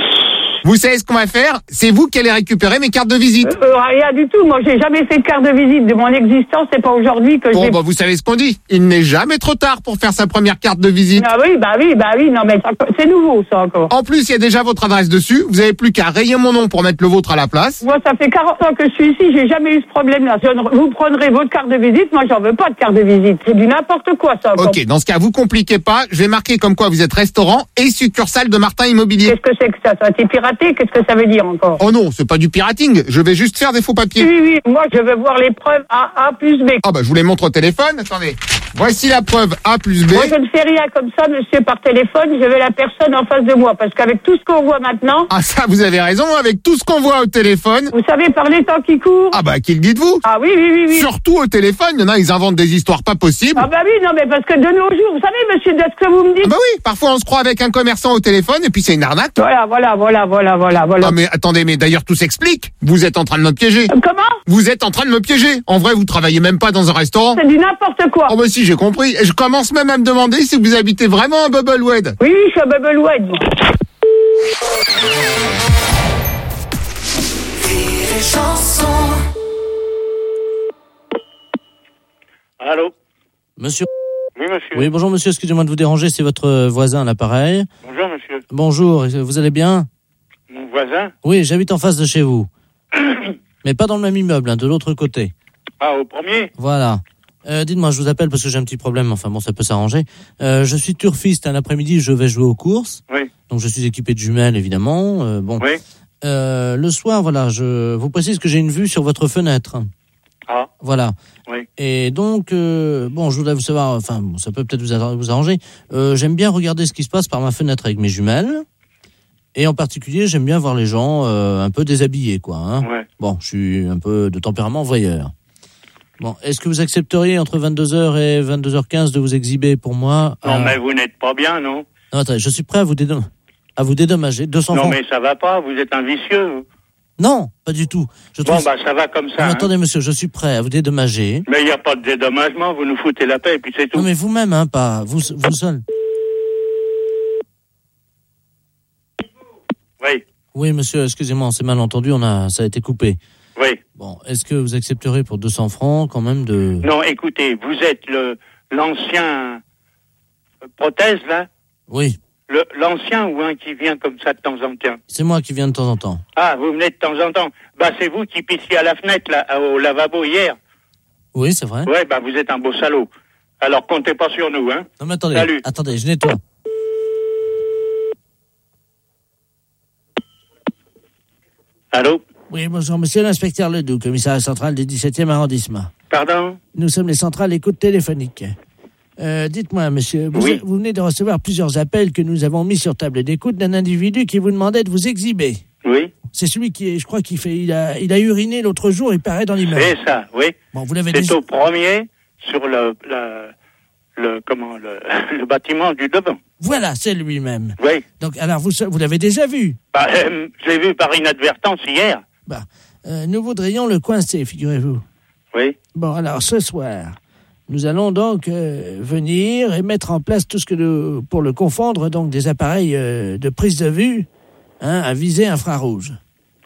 Vous savez ce qu'on va faire? C'est vous qui allez récupérer mes cartes de visite. Euh, rien du tout. Moi, j'ai jamais fait de carte de visite de mon existence. C'est pas aujourd'hui que Bon, j'ai... bah vous savez ce qu'on dit. Il n'est jamais trop tard pour faire sa première carte de visite. Ah oui, bah oui, bah oui. Non, mais ça, c'est nouveau, ça, encore. En plus, il y a déjà votre adresse dessus. Vous avez plus qu'à rayer mon nom pour mettre le vôtre à la place. Moi, ça fait quarante ans que je suis ici. J'ai jamais eu ce problème-là. Je ne- Vous prendrez votre carte de visite. Moi, j'en veux pas de carte de visite. C'est du n'importe quoi, ça, encore. Ok, dans ce cas, vous compliquez pas. Je vais marquer comme quoi vous êtes restaurant et succursale de Martin Immobilier. Qu'est-ce que c'est que ça? Ça a été piraté? Qu'est-ce que ça veut dire encore? Oh non, c'est pas du pirating. Je vais juste faire des faux papiers. Oui, oui, moi, je veux voir les preuves A, A plus B. Ah bah je vous les montre au téléphone. Attendez. Voici la preuve A plus B. Moi, je ne fais rien comme ça, monsieur, par téléphone. Je veux la personne en face de moi. Parce qu'avec tout ce qu'on voit maintenant, Ah ça, vous avez raison. Avec tout ce qu'on voit au téléphone. vous savez, par les temps qui courent. Ah bah qui le dites-vous? Ah oui, oui, oui, oui. Surtout au téléphone, il y en a, ils inventent des histoires pas possibles. Ah bah oui, non, mais parce que de nos jours, vous savez, monsieur, de ce que vous me dites. Ah bah oui, parfois on se croit avec un commerçant au téléphone et puis c'est une arnaque. Voilà, voilà, voilà, voilà, voilà, voilà. Ah mais attendez, mais d'ailleurs tout s'explique. Vous êtes en train de me piéger. Comment? Vous êtes en train de me piéger. En vrai, vous travaillez même pas dans un restaurant. C'est du n'importe quoi. Oh bah si, j'ai compris. Et je commence même à me demander si vous habitez vraiment à Bubblewed. Oui, oui, je suis à Babelwed. moi. Rire et chanson. Allô? Monsieur. Oui, monsieur. Oui, bonjour monsieur, excusez-moi de vous déranger, c'est votre voisin à l'appareil. Bonjour, monsieur. Bonjour, vous allez bien? Mon voisin? Oui, j'habite en face de chez vous. Mais pas dans le même immeuble, hein, de l'autre côté. Ah, au premier? Voilà. Euh, dites-moi, je vous appelle parce que j'ai un petit problème, enfin bon, ça peut s'arranger. Euh, je suis turfiste, un après-midi, je vais jouer aux courses. Oui. Donc je suis équipé de jumelles, évidemment. Euh, bon. Oui. Euh, le soir, voilà, je vous précise que j'ai une vue sur votre fenêtre. Ah. Voilà. Oui. Et donc, euh, bon, je voudrais vous savoir, enfin, bon, ça peut peut-être vous, arra- vous arranger. Euh, j'aime bien regarder ce qui se passe par ma fenêtre avec mes jumelles. Et en particulier, j'aime bien voir les gens euh, un peu déshabillés, quoi. Hein. Ouais. Bon, je suis un peu de tempérament voyeur. Bon, est-ce que vous accepteriez entre vingt-deux heures et vingt-deux heures quinze de vous exhiber pour moi? Non, euh, mais vous n'êtes pas bien, non? Non, attendez, je suis prêt à vous, dédom- à vous dédommager. deux cents Non, francs. mais ça va pas, vous êtes un vicieux. vous. Non, pas du tout. Je Bon, trouve... bah, ça va comme Non, ça. mais hein. attendez, monsieur, je suis prêt à vous dédommager. Mais il n'y a pas de dédommagement, vous nous foutez la paix et puis c'est tout. Non, mais vous-même, hein, pas vous, vous seul. Oui, Oui, monsieur, excusez-moi, on s'est mal entendu, on a, ça a été coupé. oui. Bon, est-ce que vous accepterez pour deux cents francs quand même de... Non, écoutez, vous êtes le l'ancien euh, prothèse, là? Oui, Le, l'ancien ou un qui vient comme ça de temps en temps? c'est moi qui viens de temps en temps. Ah, vous venez de temps en temps. Bah, c'est vous qui pissiez à la fenêtre, là, au lavabo hier. Oui, c'est vrai. Ouais, bah, vous êtes un beau salaud. Alors, comptez pas sur nous, hein. Non, mais attendez, Salut. attendez, je nettoie. Allô? Oui, bonjour, monsieur l'inspecteur Ledoux, commissariat central du dix-septième arrondissement. Pardon? Nous sommes les centrales écoute téléphonique. Euh, dites-moi, monsieur, vous, Oui. vous venez de recevoir plusieurs appels que nous avons mis sur table d'écoute d'un individu qui vous demandait de vous exhiber. Oui? C'est celui qui, est, je crois, qui fait, il a, il a uriné l'autre jour, il paraît dans l'immeuble. C'est ça, oui. Bon, vous l'avez C'est déjà... au premier, sur le, le, le, comment, le, le bâtiment du devant. Voilà, c'est lui-même. Oui. Donc, alors, vous, vous l'avez déjà vu. Bah, euh, je l'ai vu par inadvertance hier. Bah, euh, nous voudrions le coincer, figurez-vous. Oui. Bon, alors, ce soir, nous allons donc euh, venir et mettre en place tout ce que nous, pour le confondre, donc des appareils euh, de prise de vue, hein, à visée infrarouge.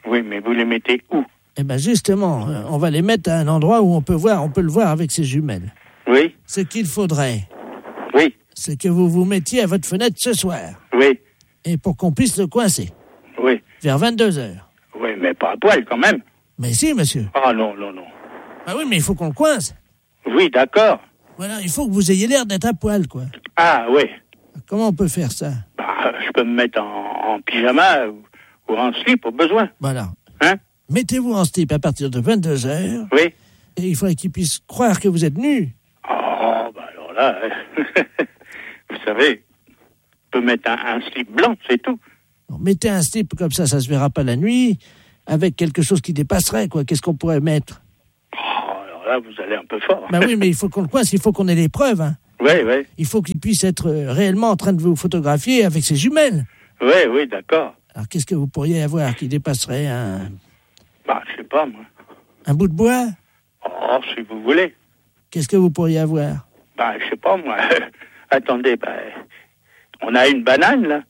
Oui, mais vous les mettez où? Eh ben justement, euh, on va les mettre à un endroit où on peut voir, on peut le voir avec ses jumelles. Oui. Ce qu'il faudrait, Oui. c'est que vous vous mettiez à votre fenêtre ce soir. Oui. Et pour qu'on puisse le coincer. Oui. Vers vingt-deux heures. Oui, mais pas à poil quand même. Mais si, monsieur. Ah non, non, non. Ah oui, mais il faut qu'on le coince. Oui, d'accord. Voilà, il faut que vous ayez l'air d'être à poil, quoi. Ah oui. Comment on peut faire ça? Bah, je peux me mettre en, en pyjama ou, ou en slip au besoin. Voilà. Hein? Mettez-vous en slip à partir de vingt-deux heures. Oui. Et il faudrait qu'ils puissent croire que vous êtes nu. Oh, bah alors là, vous savez, je peux mettre un, un slip blanc, c'est tout. Bon, mettez un slip comme ça, ça se verra pas la nuit, avec quelque chose qui dépasserait, quoi. Qu'est-ce qu'on pourrait mettre? Oh, alors là, vous allez un peu fort. Ben oui, mais il faut qu'on le coince, il faut qu'on ait les preuves, hein. Oui, oui. Il faut qu'il puisse être euh, réellement en train de vous photographier avec ses jumelles. Oui, oui, d'accord. Alors qu'est-ce que vous pourriez avoir qui dépasserait un... Bah, je sais pas, moi. Un bout de bois? Oh, si vous voulez. Qu'est-ce que vous pourriez avoir? Bah, je sais pas, moi. Attendez, bah, on a une banane, là.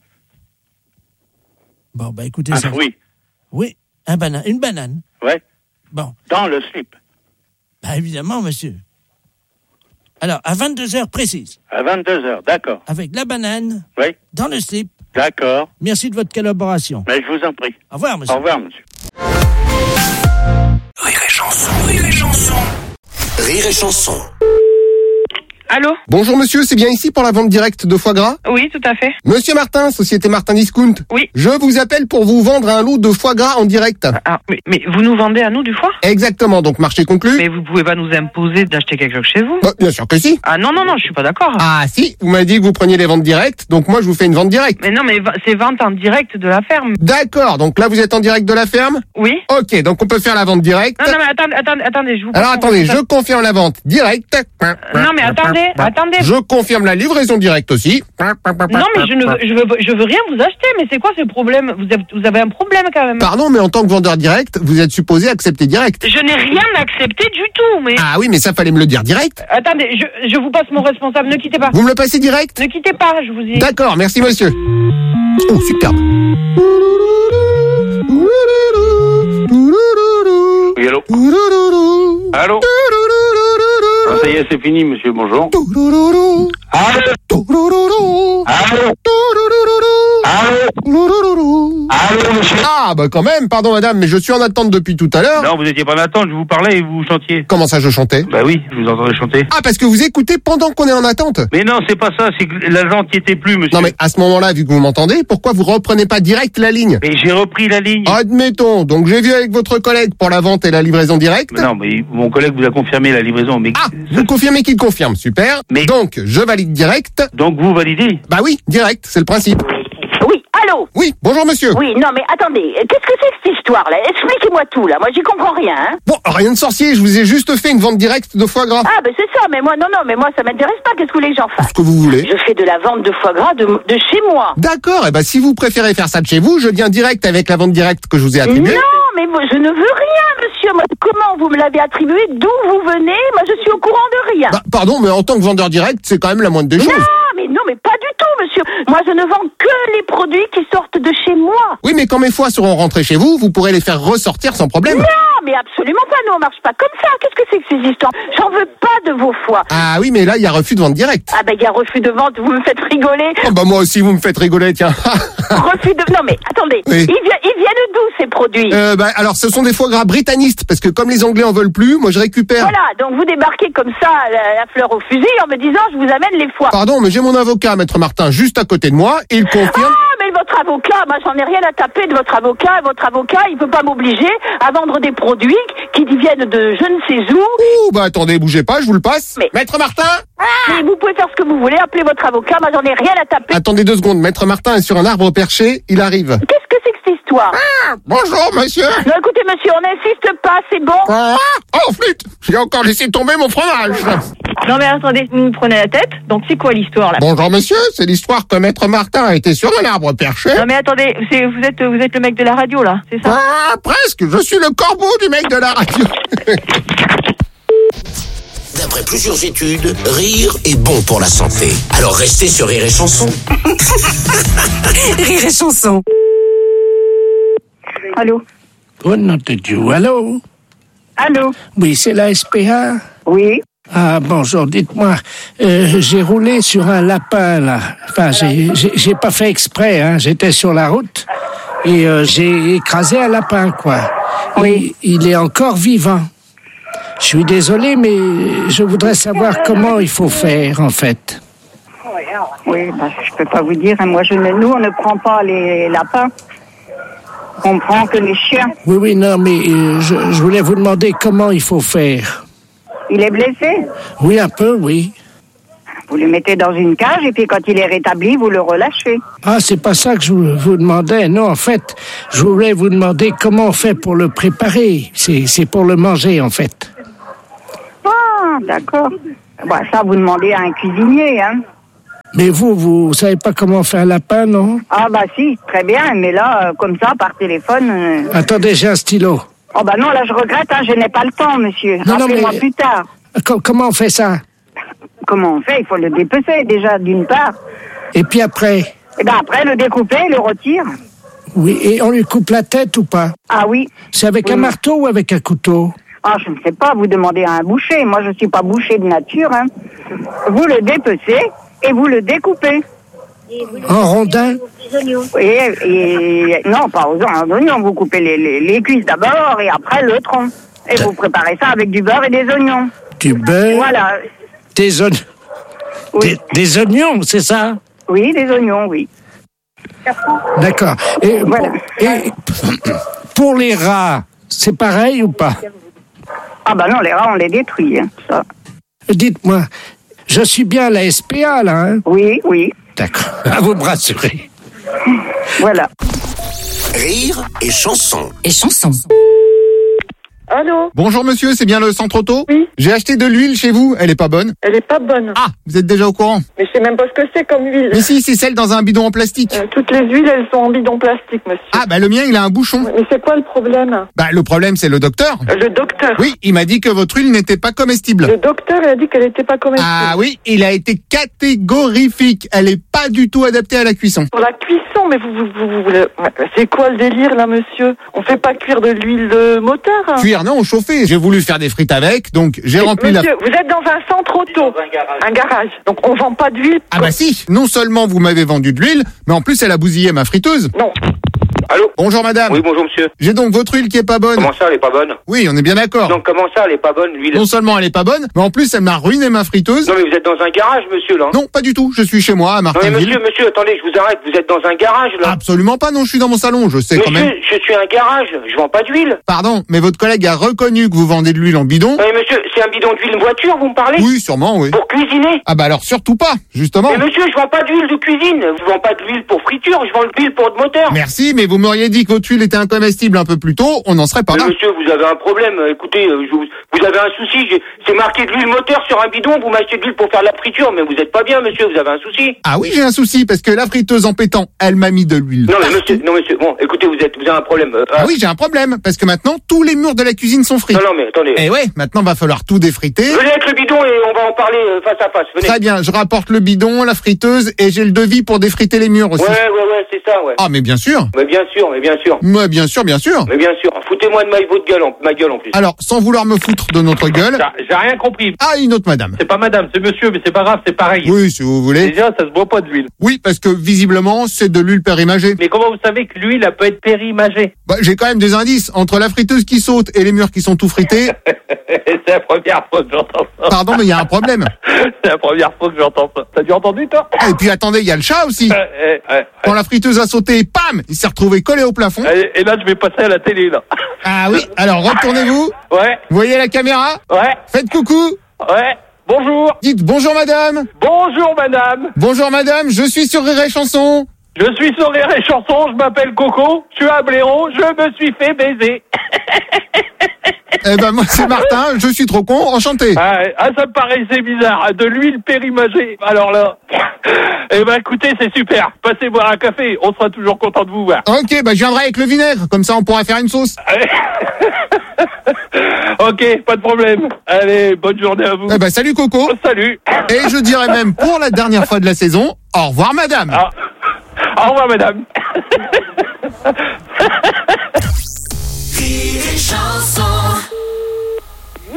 Bon, bah écoutez Ah, ça. oui. Oui, un banane, une banane. Ouais. Bon. Dans le slip. Bah évidemment, monsieur. Alors, à vingt-deux heures précises. À vingt-deux heures, d'accord. Avec la banane. Oui. Dans le slip. D'accord. Merci de votre collaboration. Mais je vous en prie. Au revoir, monsieur. Au revoir, monsieur. Rire et chanson, rire et chanson. Rire et chanson. Allô? Bonjour monsieur, c'est bien ici pour la vente directe de foie gras? Oui, tout à fait. Monsieur Martin, Société Martin Discount. Oui. Je vous appelle pour vous vendre un lot de foie gras en direct. Ah, mais, mais vous nous vendez à nous du foie? Exactement, donc marché conclu. Mais vous pouvez pas nous imposer d'acheter quelque chose chez vous? Bah, bien sûr que si. Ah non, non, non, je suis pas d'accord. Ah si, vous m'avez dit que vous preniez les ventes directes, donc moi je vous fais une vente directe. Mais non, mais va- c'est vente en direct de la ferme. D'accord, donc là vous êtes en direct de la ferme? Oui. Ok, donc on peut faire la vente directe. Non, non, mais attendez, attendez, attendez, je vous... Alors attendez, je confirme la vente directe. Non, mais attendez, attendez. Je confirme la livraison directe aussi. Non, mais je ne veux, je veux, je veux rien vous acheter, mais c'est quoi ce problème? Vous avez, vous avez un problème quand même. Pardon, mais en tant que vendeur direct, vous êtes supposé accepter direct. Je n'ai rien accepté du tout, mais... Ah oui, mais ça fallait me le dire direct. Attendez, je, je vous passe mon responsable, ne quittez pas. Vous me le passez direct? Ne quittez pas, je vous dis. D'accord, merci monsieur. Oh, superbe. Oui, allô? Allô? Ah, ça y est, c'est fini, monsieur, bonjour. Allô? Allô? Allô? Allô, monsieur? Ah, bah quand même, pardon madame, mais je suis en attente depuis tout à l'heure. Non, vous étiez pas en attente, je vous parlais et vous chantiez. Comment ça, je chantais? Bah oui, je vous entendais chanter. Ah, parce que vous écoutez pendant qu'on est en attente. Mais non, c'est pas ça, c'est que l'agent qui était plus, monsieur. Non mais à ce moment-là, vu que vous m'entendez, pourquoi vous reprenez pas direct la ligne? Mais j'ai repris la ligne. Admettons, donc j'ai vu avec votre collègue pour la vente et la livraison directe. Mais non, mais mon collègue vous a confirmé la livraison, mais... Ah, vous confirmez qu'il confirme, super. Mais- Donc, je valide direct. Donc vous validez? Bah oui, direct, c'est le principe. Oui, allô? Oui, bonjour monsieur. Oui, non, mais attendez, qu'est-ce que c'est que cette histoire-là? Expliquez-moi tout, là. Moi, j'y comprends rien, hein. Bon, rien de sorcier, je vous ai juste fait une vente directe de foie gras. Ah, ben c'est ça, mais moi, non, non, mais moi, ça m'intéresse pas. Qu'est-ce que vous voulez que j'en fasse? Ce que vous voulez. Je fais de la vente de foie gras de, de chez moi. D'accord, et bah si vous préférez faire ça de chez vous, je viens direct avec la vente directe que je vous ai attribuée. Non, mais moi, je ne veux rien, monsieur. Moi, comment vous me l'avez attribué? D'où vous venez? Moi, je suis au courant de rien. Bah, pardon, mais en tant que vendeur direct, c'est quand même la moindre des choses. Non, mais non, mais pas du tout, monsieur. Moi, je ne vends que les produits qui sortent de chez moi. Oui, mais quand mes foies seront rentrés chez vous, vous pourrez les faire ressortir sans problème. Non, mais absolument pas. Nous, on marche pas comme ça. Qu'est-ce que c'est que ces histoires? J'en veux pas de vos foies. Ah oui, mais là, il y a refus de vente directe. Ah ben, il y a refus de vente. Vous me faites rigoler. Oh bah moi aussi, vous me faites rigoler, tiens. Refus de... Non, mais attendez. Oui. Ils, vi- ils viennent d'où, ces produits? euh, bah, alors, ce sont des foie gras britannistes, parce que comme les Anglais en veulent plus, moi je récupère... Voilà, donc vous débarquez comme ça, la, la fleur au fusil, en me disant, je vous amène les foies. Pardon, mais j'ai mon avocat, Maître Martin, juste à côté de moi, et il confirme... Ah, mais votre avocat, moi j'en ai rien à taper de votre avocat. Votre avocat, il peut pas m'obliger à vendre des produits qui viennent de je ne sais où. Ouh, bah attendez, bougez pas, je vous le passe. Mais- Maître Martin Mais vous pouvez faire ce que vous voulez, appelez votre avocat, moi j'en ai rien à taper. Attendez deux secondes, Maître Martin est sur un arbre perché, il arrive. Qu'est-ce que c'est que cette histoire? Ah, bonjour, monsieur. Non, écoutez, monsieur, on n'insiste pas, c'est bon. Ah, oh, flûte, j'ai encore laissé tomber mon fromage. Non, mais attendez, vous nous prenez la tête. Donc, c'est quoi l'histoire, là? Bonjour, monsieur, c'est l'histoire que Maître Martin a été sur un arbre perché. Non, mais attendez, c'est, vous êtes, vous êtes le mec de la radio, là, c'est ça? Ah, presque, je suis le corbeau du mec de la radio. D'après plusieurs études, rire est bon pour la santé. Alors restez sur Rire et Chanson. Rire et chanson. Allô? Oh, nom de Dieu, allô? Allô? Oui, c'est la S P A? Oui. Ah, bonjour, dites-moi, euh, j'ai roulé sur un lapin, là. Enfin, j'ai, j'ai, j'ai pas fait exprès, hein. J'étais sur la route et euh, j'ai écrasé un lapin, quoi. Oui. Il, il est encore vivant. Je suis désolé, mais je voudrais savoir comment il faut faire, en fait. Oui, bah, je peux pas vous dire. Moi, je ne, nous, on ne prend pas les lapins. On prend que les chiens. Oui, oui, non, mais euh, je, je voulais vous demander comment il faut faire. Il est blessé? Oui, un peu, oui. Vous le mettez dans une cage et puis quand il est rétabli, vous le relâchez. Ah, c'est pas ça que je vous, vous demandais. Non, en fait, je voulais vous demander comment on fait pour le préparer. C'est, c'est pour le manger, en fait. Ah, d'accord. Bah, ça, vous demandez à un cuisinier, hein. Mais vous, vous savez pas comment faire un lapin, non? Ah, bah si, très bien. Mais là, euh, comme ça, par téléphone... Euh... Attendez, j'ai un stylo. Oh, bah non, là, je regrette, hein, je n'ai pas le temps, monsieur. Non, non, Rappelez-moi mais... plus tard. Co- comment on fait ça? Comment on fait? Il faut le dépecer, déjà, d'une part. Et puis après? Et ben après, le découper, le retire. Oui, et on lui coupe la tête ou pas? Ah oui. C'est avec oui. un marteau ou avec un couteau? Ah, je ne sais pas, vous demandez à un boucher. Moi, je suis pas boucher de nature, hein. Vous le dépecez et vous le découpez. En rondins? Et, et non, pas aux oignons. Vous coupez les, les, les cuisses d'abord et après le tronc. Et vous préparez ça avec du beurre et des oignons. Du beurre? Voilà. Des oignons? Oui. Des, des oignons, c'est ça? Oui, des oignons, oui. D'accord. Et, voilà. Et pour les rats, c'est pareil ou pas? Ah bah non, les rats, on les détruit, hein, ça. Dites-moi, je suis bien à la S P A, là, hein? Oui, oui. D'accord, à vous me rassurer. Voilà. Rire et chanson. Et chanson. Allô? Bonjour monsieur, c'est bien le centre auto? Oui. J'ai acheté de l'huile chez vous, elle est pas bonne? Elle est pas bonne. Ah, vous êtes déjà au courant? Mais je sais même pas ce que c'est comme huile. Mais si, c'est celle dans un bidon en plastique. Euh, toutes les huiles, elles sont en bidon plastique, monsieur. Ah, bah le mien, il a un bouchon. Mais c'est quoi le problème? Bah le problème, c'est le docteur. Euh, le docteur? Oui, il m'a dit que votre huile n'était pas comestible. Le docteur, il a dit qu'elle était pas comestible. Ah oui, il a été catégorifique. Elle est pas du tout adaptée à la cuisson. Pour la cuisson, mais vous, vous, vous, vous le... c'est quoi le délire, là, monsieur? On fait pas cuire de l'huile de moteur, hein? Cuire, non, chauffer. J'ai voulu faire des frites avec, donc j'ai Et rempli monsieur, la... vous êtes dans un centre auto. Un garage. Un garage. Donc on vend pas d'huile. Ah bah si, non seulement vous m'avez vendu de l'huile, mais en plus elle a bousillé ma friteuse. Non. Allô? Bonjour madame. Oui, bonjour monsieur. J'ai donc votre huile qui est pas bonne. Comment ça, elle est pas bonne? Oui, on est bien d'accord. Donc comment ça, elle est pas bonne, l'huile? Non seulement elle est pas bonne, mais en plus elle m'a ruiné ma friteuse. Non mais vous êtes dans un garage, monsieur, là? Non, pas du tout, je suis chez moi, à Non mais Martinville. monsieur, monsieur, attendez, je vous arrête, vous êtes dans un garage, là? Absolument pas, non, je suis dans mon salon, je sais monsieur, quand même. je suis un garage, je vends pas d'huile. Pardon, mais votre collègue a reconnu que vous vendez de l'huile en bidon. Non mais monsieur, c'est un bidon d'huile voiture, vous me parlez? Oui, sûrement, oui. Pour cuisiner? Ah bah alors surtout pas, justement. Mais monsieur, je vends pas d'huile de cuisine, je vends pas de l'huile pour friture, je vends de l'huile pour de moteur. Merci, mais vous m'auriez dit que votre huile était incomestible un peu plus tôt, on n'en serait pas mais là. monsieur, vous avez un problème, écoutez, euh, je vous, vous avez un souci, j'ai- c'est marqué de l'huile moteur sur un bidon, vous m'achetez de l'huile pour faire de la friture, mais vous êtes pas bien, monsieur, vous avez un souci. Ah oui, j'ai un souci, parce que la friteuse en pétant, elle m'a mis de l'huile. Non mais monsieur, non monsieur, bon, écoutez, vous êtes, vous avez un problème. euh, Ah oui, j'ai un problème, parce que maintenant, tous les murs de la cuisine sont frits. Non, non, mais attendez. Eh ouais, maintenant va falloir tout défriter. Venez avec le bidon et on va en parler euh, face à face, venez. Très bien, je rapporte le bidon, la friteuse, et j'ai le devis pour défriter les murs aussi. Ouais, ouais, ouais, c'est ça, ouais. Ah mais bien sûr. Mais bien sûr, mais bien sûr. Mais bien sûr, bien sûr. Mais bien sûr. Foutez-moi de ma, votre gueule, en, ma gueule en plus. Alors, sans vouloir me foutre de notre gueule... J'ai- J'ai rien compris. Ah, une autre madame. C'est pas madame, c'est monsieur, mais c'est pas grave, c'est pareil. Oui, si vous voulez. Déjà, ça se boit pas d'huile. Oui, parce que visiblement, c'est de l'huile périmagée. Mais comment vous savez que l'huile, elle peut être périmagée? Bah, j'ai quand même des indices. Entre la friteuse qui saute et les murs qui sont tout frités... C'est la première fois que j'entends ça. Pardon, mais il y a un problème. C'est la première fois que j'entends ça. T'as dû entendu, toi? Et puis attendez, il y a le chat aussi. Euh, euh, Quand la friteuse a sauté, pam, il s'est retrouvé collé au plafond. Et, et là, je vais passer à la télé, là. Ah oui, alors retournez-vous. Ouais. Vous voyez la caméra? Ouais. Faites coucou. Ouais. Bonjour. Dites bonjour madame. Bonjour, madame. Bonjour madame, je suis sur Rire et Chanson. Je suis sur Rire et Chanson, je m'appelle Coco, je suis un blaireau, je me suis fait baiser. Eh ben moi c'est Martin, je suis trop con, enchanté. Ah, ah, ça me paraissait bizarre, de l'huile périmagée. Alors là, eh ben écoutez, c'est super. Passez boire un café, on sera toujours content de vous voir. Ok, bah je viendrai avec le vinaigre, comme ça on pourra faire une sauce. Ok, pas de problème. Allez, bonne journée à vous. Eh ben salut Coco. Salut. Et je dirais même pour la dernière fois de la saison, au revoir madame. Ah. Au revoir madame. Rire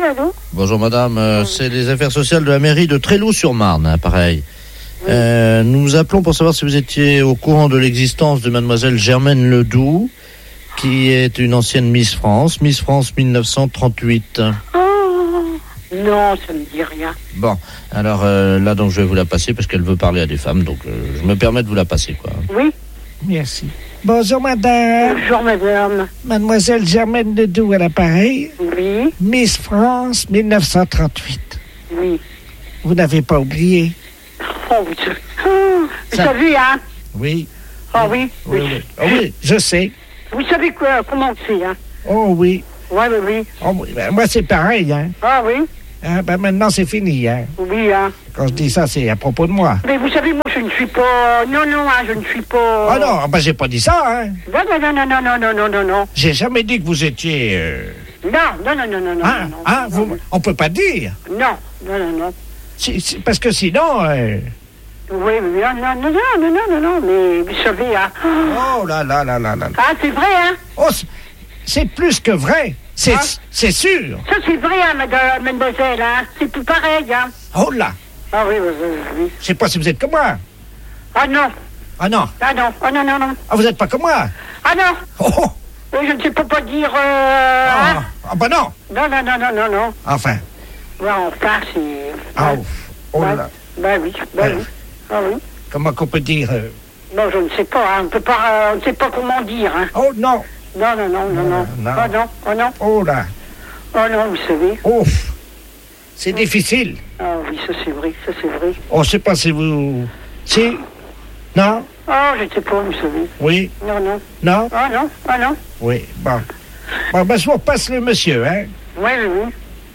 allô? Bonjour madame, euh, c'est les affaires sociales de la mairie de Tréloux-sur-Marne, hein, pareil. Oui. Euh, nous appelons pour savoir si vous étiez au courant de l'existence de mademoiselle Germaine Ledoux, qui est une ancienne Miss France, Miss France mille neuf cent trente-huit. Oh, non, ça me dit rien. Bon, alors euh, là donc je vais vous la passer parce qu'elle veut parler à des femmes, donc euh, je me permets de vous la passer, quoi. Oui. Merci. Bonjour madame. Bonjour madame. Mademoiselle Germaine Ledoux à l'appareil. Oui. Miss France mille neuf cent trente-huit. Oui. Vous n'avez pas oublié? Oh, vous savez, oh, vous Ça... savez, hein? Oui. Ah oui. Oui, oui. Oh, oui, je sais. Vous savez quoi, comment c'est, hein? Oh oui. Ouais, oui, oui. Oh, oui. Ben, moi c'est pareil, hein. Ah oui. Ah, ben maintenant c'est fini, hein. Oui, hein. Quand je dis ça, c'est à propos de moi. Mais vous savez, moi je ne suis pas... Non, non, hein, je ne suis pas... Ah non, ben j'ai pas dit ça, hein. Non, non, non, non, non, non, non, non, non. J'ai jamais dit que vous étiez... Euh... Non, non, non, non, non, ah, non, non. Ah, vous... Non. On peut pas dire. Non, non, non, non. Si, si, parce que sinon... Euh... Oui, oui, non, non, non, non, non, non, non, mais vous savez, hein... Oh là là là là là. Ah, c'est vrai, hein. Oh, c'est plus que vrai. C'est, ah. c'est sûr. Ça, c'est vrai, hein, madame, mademoiselle, hein. C'est tout pareil, hein. Oh là. Ah oui, oui, oui, oui. Je sais pas si vous êtes comme moi. Ah non. Ah non. Ah non, ah non, non, non. Ah, vous êtes pas comme moi. Ah non. Oh, oh. Oui, je ne sais pas pas dire... Euh, ah. Hein? Ah bah non. Non, non, non, non, non, non. Enfin. Ouais, enfin, c'est... Ah, ouais. Oh ouais. là. Bah oui, bah ouais. oui. Ah oui. Comment qu'on peut dire euh... Non, je ne sais pas, hein. On peut pas... Euh, on ne sait pas comment dire, hein. Oh non. Non, non, non, non, non. non. Oh non, oh non. Oh là. Oh non, vous savez. Oh. C'est oh. difficile. Ah oui, ça c'est vrai, ça c'est vrai. Oh, je sais pas si vous... Si. Non. Oh, je ne sais pas, vous savez. Oui. Non, non. Non. Ah non, ah non. Oui, bon. Bon, ben, je vous repasse le monsieur, hein. Oui, oui, oui.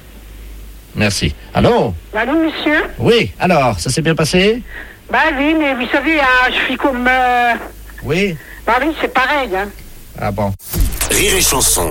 Merci. Allô? Allô, monsieur? Oui, alors, ça s'est bien passé? Bah oui, mais vous savez, hein, je suis comme... Euh... Oui. Bah oui, c'est pareil, hein. Ah bon. Rire et chanson.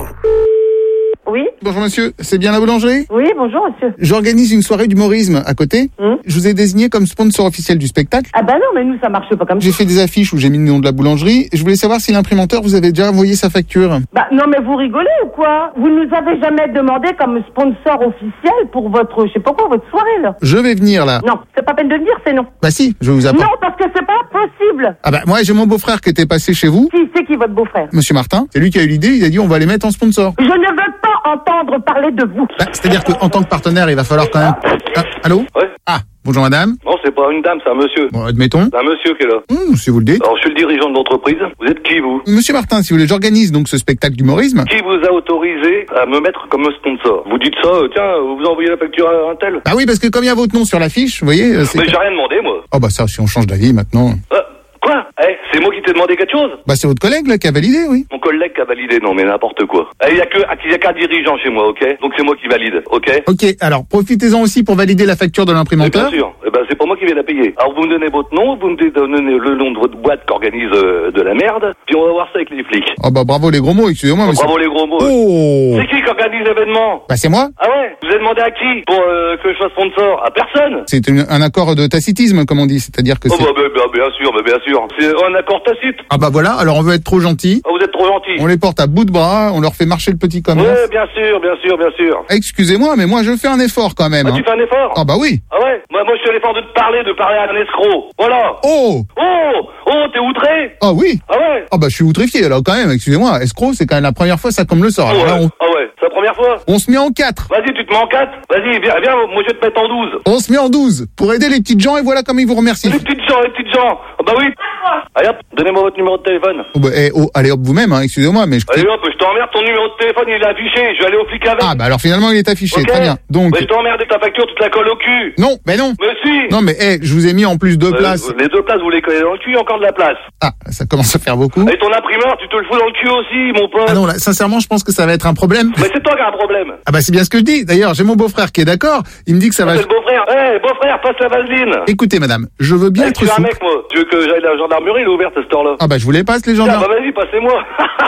Oui. Bonjour monsieur, c'est bien la boulangerie? Oui, bonjour monsieur. J'organise une soirée d'humorisme à côté. Hum. Je vous ai désigné comme sponsor officiel du spectacle. Ah bah non, mais nous ça marche pas comme ça. J'ai fait des affiches où j'ai mis le nom de la boulangerie. Je voulais savoir si l'imprimanteur vous avait déjà envoyé sa facture. Bah non mais vous rigolez ou quoi? Vous nous avez jamais demandé comme sponsor officiel pour votre, je sais pas quoi, votre soirée là. Je vais venir là. Non, c'est pas peine de venir, c'est non. Bah si, je vous apporte. Non, parce que c'est pas possible. Ah bah moi j'ai mon beau-frère qui était passé chez vous. Qui c'est qui votre beau-frère? Monsieur Martin, c'est lui qui a eu l'idée, il a dit on va les mettre en sponsor. Je ne veux pas entendre parler de vous. Bah, c'est-à-dire qu'en tant que partenaire, il va falloir quand même... Ah, allô? Ouais. Ah, bonjour madame. Non, c'est pas une dame, c'est un monsieur. Bon, admettons. C'est un monsieur qui est là. Mmh, si vous le dites. Alors, je suis le dirigeant de l'entreprise. Vous êtes qui, vous? Monsieur Martin, si vous voulez, j'organise donc ce spectacle d'humorisme. Qui vous a autorisé à me mettre comme sponsor? Vous dites ça, euh, tiens, vous envoyez la facture à un tel? Ah oui, parce que comme il y a votre nom sur l'affiche, vous voyez... Euh, Mais j'ai rien demandé, moi. Oh bah ça, si on change d'avis maintenant... Euh, quoi? Eh, c'est moi qui t'ai demandé quelque chose? Bah c'est votre collègue là qui a validé, oui. Mon collègue qui a validé, non mais n'importe quoi. Il y a que, il y a qu'un dirigeant chez moi, ok? Donc c'est moi qui valide, ok? Ok, alors profitez-en aussi pour valider la facture de l'imprimanteur. Bien sûr, eh ben, c'est pas moi qui vais la payer. Alors vous me donnez votre nom, vous me donnez le nom de votre boîte qui organise euh, de la merde, puis on va voir ça avec les flics. Oh bah bravo les gros mots, excusez-moi. Oh, bravo les gros mots. Oh. C'est qui qui organise l'événement? Bah c'est moi. Ah ouais? Vous avez demandé à qui pour euh, que je sois sponsor? À personne. C'est un, un accord de tacitisme comme on dit, c'est-à-dire que oh c'est... bah, bah, bah bien sûr, bah, bien sûr. C'est un accord tacite. Ah bah voilà, alors on veut être trop gentil. Ah, vous êtes trop gentil. On les porte à bout de bras, on leur fait marcher le petit commerce. Ouais, bien sûr, bien sûr, bien sûr. Excusez-moi, mais moi je fais un effort quand même. Ah, hein. tu fais un effort? Ah bah oui. Ah ouais? Moi, moi je fais l'effort de te parler, de parler à un escroc. Voilà. Oh. Oh. Oh, t'es outré? Ah oui. Ah ouais? Ah bah je suis outrifié alors quand même, excusez-moi. Escroc, c'est quand même la première fois ça comme le sort. Oh, Alors là, ouais. on... Ah ouais, c'est la première fois? On se met en quatre. Vas-y, tu te mets en quatre? Vas-y, viens, viens, moi je vais te mettre en douze. On se met en douze pour aider les petites gens et voilà comme ils vous remercient. Les petites gens, les petites gens. Ah bah oui. Allez hop, donnez-moi votre numéro de téléphone. Oh bah, eh, oh, allez hop vous-même, hein, excusez-moi, mais je... Allez hop, je t'emmerde, ton numéro de téléphone il est affiché, je vais aller au flic avec. Ah bah alors finalement il est affiché, okay. Très bien. Donc... Mais je t'emmerde avec ta facture, tu te la colles au cul. Non, mais non. Mais si. Non mais eh, je vous ai mis en plus deux euh, places. Les deux places, vous les collez dans le cul, il y a encore de la place. Ah, ça commence à faire beaucoup. Et ton imprimeur, tu te le fous dans le cul aussi, mon pote. Ah non, là, sincèrement, je pense que ça va être un problème. Mais c'est toi qui as un problème. Ah bah c'est bien ce que je dis. D'ailleurs, j'ai mon beau-frère qui est d'accord. Il me dit que ça ah, va... C'est le beau-frère. Eh, hey, beau-frère, passe la vaseline. Écoutez, madame, je veux bien hey, être tu es souple. un mec, moi. Tu veux que j'aille à la gendarmerie, il est ouverte à cette heure-là. Ah bah je vous les passe, les gendarmes. Ah bah vas-y, passez-moi.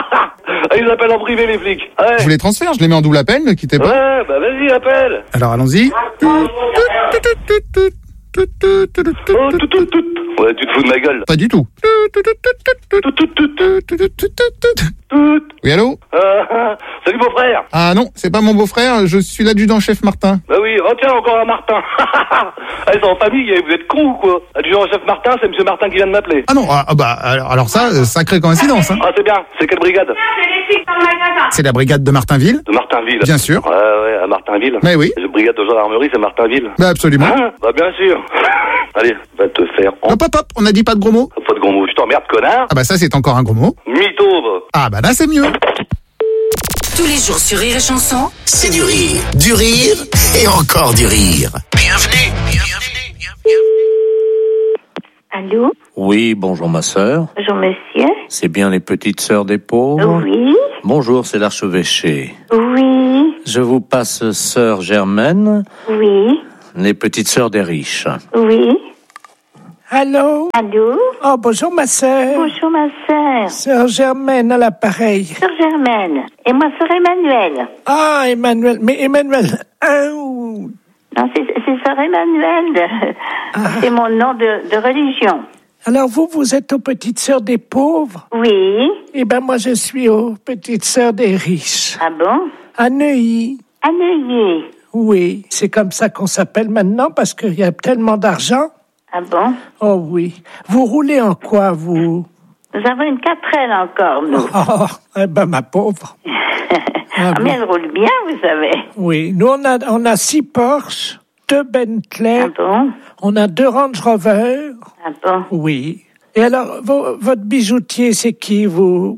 Ils appellent en privé, les flics. Ouais. Je vous les transfère, je les mets en double appel, ne quittez pas. Ouais, bah vas-y, appelle. Alors allons-y. Oh, tout, tout, tout. Ouais, tu te fous de ma gueule. Pas du tout. Tout, tout, tout. Oui, allô? Euh, Salut beau-frère. Ah non, c'est pas mon beau-frère, je suis l'adjudant-chef Martin. Bah oui, oh tiens, encore un Martin. Ah, ils sont en famille, vous êtes cons ou quoi? Adjudant-chef Martin, c'est monsieur Martin qui vient de m'appeler. Ah non, ah, bah alors, alors ça, euh, sacrée coïncidence. Hein. Ah c'est bien, c'est quelle brigade? C'est la brigade de Martinville. De Martinville. Bien sûr. Ouais, ouais, à Martinville. Mais oui. La brigade de gendarmerie, c'est Martinville. Bah absolument. Hein? Bah bien sûr. Allez, va te faire... En... Hop hop hop, on a dit pas de gros mots. Pas de gros mots, je t'emmerde, connard. Ah bah ça c'est encore un gros mot. Mytho, va. Ah bah là c'est mieux. Tous les jours sur Rire et Chanson, C'est du rire, du rire et encore du rire. Bienvenue, bienvenue, bienvenue. Allô? Oui, bonjour ma sœur. Bonjour monsieur. C'est bien les petites sœurs des pauvres? Oui. Bonjour, c'est l'archevêché. Oui. Je vous passe sœur Germaine, Oui. les petites sœurs des riches. Oui. Allô? Allô? Oh, bonjour ma sœur. Bonjour ma sœur. Sœur Germaine à l'appareil. Sœur Germaine. Et moi, sœur Emmanuel. Ah, Emmanuel. Mais Emmanuel, un ou... Non, c'est, c'est sœur Emmanuel. Ah. C'est mon nom de, de religion. Alors vous, vous êtes aux petites sœurs des pauvres? Oui. Eh ben moi, je suis aux petites sœurs des riches. Ah bon? À Neuilly. À Neuilly. Oui, c'est comme ça qu'on s'appelle maintenant parce qu'il y a tellement d'argent. Ah bon? Oh oui. Vous roulez en quoi, vous? Nous avons une quatre L encore, nous. Oh, eh ben ma pauvre. Ah, mais elle roule bien, vous savez. Oui, nous on a, on a six Porsche, deux Bentley. Ah bon? On a deux Range Rover. Ah bon? Oui. Et alors, vo- votre bijoutier, c'est qui, vous?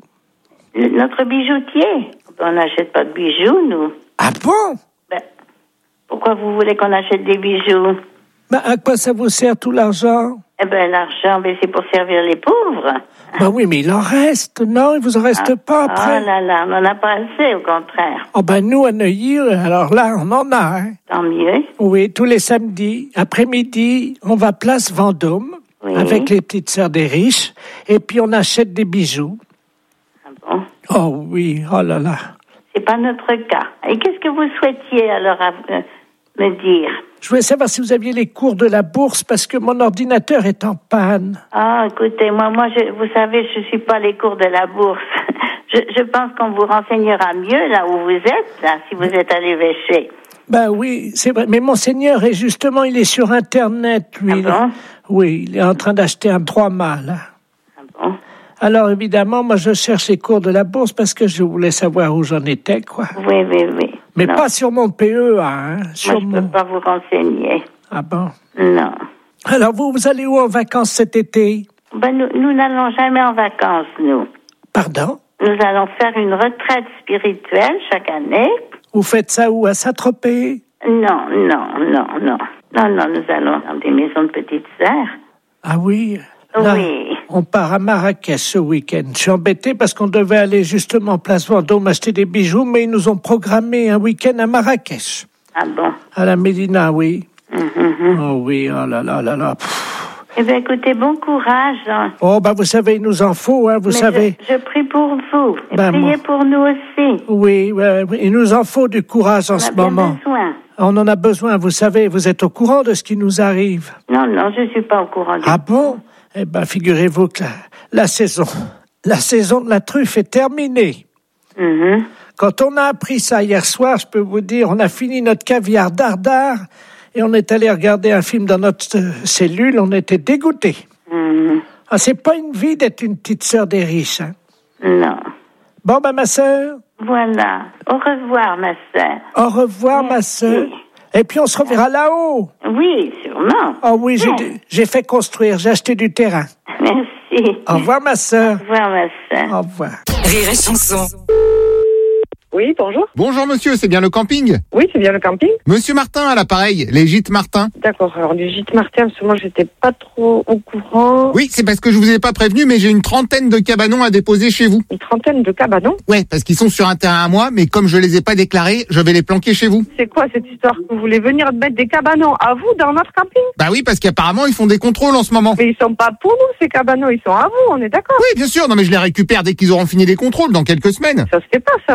Notre bijoutier? On n'achète pas de bijoux, nous. Ah bon? Ben, pourquoi vous voulez qu'on achète des bijoux? Ben, à quoi ça vous sert tout l'argent? Eh ben, l'argent, ben, c'est pour servir les pauvres. Ben oui, mais il en reste, non? Il vous en reste ah, pas après? Oh là là, on n'en a pas assez, au contraire. Oh ben nous, à Neuilly, alors là, on en a, hein? Tant mieux. Oui, tous les samedis, après-midi, on va place Vendôme, oui. Avec les petites sœurs des riches, et puis on achète des bijoux. Ah bon? Oh oui, oh là là. C'est pas notre cas. Et qu'est-ce que vous souhaitiez, alors, à, euh, me dire? Je voulais savoir si vous aviez les cours de la bourse parce que mon ordinateur est en panne. Ah, écoutez, moi, moi, je, vous savez, je suis pas les cours de la bourse. je, je pense qu'on vous renseignera mieux là où vous êtes, là, si vous êtes à l'évêché. Ben oui, c'est vrai. Mais Monseigneur est justement, il est sur Internet, lui. Ah bon? Oui, il est en train d'acheter un trois mâts, là. Ah bon? Alors, évidemment, moi, je cherche les cours de la bourse parce que je voulais savoir où j'en étais, quoi. Oui, oui, oui. Mais non. pas sur mon P E A, hein. Sur moi, je mon... peux pas vous renseigner. Ah bon? Non. Alors, vous, vous allez où en vacances cet été? Ben, nous, nous n'allons jamais en vacances, nous. Pardon? Nous allons faire une retraite spirituelle chaque année. Vous faites ça où? À Saint-Tropez? Non, non, non, non. Non, non, nous allons dans des maisons de petites sœurs. Ah oui? Là, oui. On part à Marrakech ce week-end. Je suis embêté parce qu'on devait aller justement place Vendôme acheter des bijoux, mais ils nous ont programmé un week-end à Marrakech. Ah bon? À la Médina, oui. Mm-hmm. Oh oui, oh là là là là. Pff. Eh bien, écoutez, bon courage. Hein. Oh, bah vous savez, il nous en faut, hein, vous Mais savez. Je, je prie pour vous. Et Ben, priez moi... pour nous aussi. Oui, ouais, oui, il nous en faut du courage en On ce a bien moment. besoin. On en a besoin, vous savez, vous êtes au courant de ce qui nous arrive. Non, non, je suis pas au courant du Ah tout. bon? Eh ben, figurez-vous que la, la saison, la saison de la truffe est terminée. Mm-hmm. Quand on a appris ça hier soir, je peux vous dire, on a fini notre caviar dardard et on est allé regarder un film dans notre euh, cellule, on était dégoûtés. Mm-hmm. Ah, c'est pas une vie d'être une petite sœur des riches, hein? Non. Bon, ben, ma sœur. Voilà. Au revoir, ma sœur. Au revoir, Merci. ma sœur. Et puis, on se reverra là-haut. Oui, sûrement. Oh oui, j'ai, ouais. j'ai fait construire, j'ai acheté du terrain. Merci. Au revoir, ma sœur. Au revoir, ma sœur. Au revoir. Rire et Chanson. Oui, bonjour. Bonjour monsieur, c'est bien le camping? Oui, c'est bien le camping. Monsieur Martin à l'appareil, les gîtes Martin. D'accord, alors les gîtes Martin, parce que moi j'étais pas trop au courant. Oui, c'est parce que je vous ai pas prévenu, mais j'ai une trentaine de cabanons à déposer chez vous. Une trentaine de cabanons? Ouais, parce qu'ils sont sur un terrain à moi, mais comme je les ai pas déclarés, je vais les planquer chez vous. C'est quoi cette histoire? Vous voulez venir mettre des cabanons à vous dans notre camping? Bah oui, parce qu'apparemment ils font des contrôles en ce moment. Mais ils sont pas pour nous ces cabanons, ils sont à vous, on est d'accord? Oui, bien sûr, non mais je les récupère dès qu'ils auront fini les contrôles, dans quelques semaines. Ça se fait pas ça, monsieur.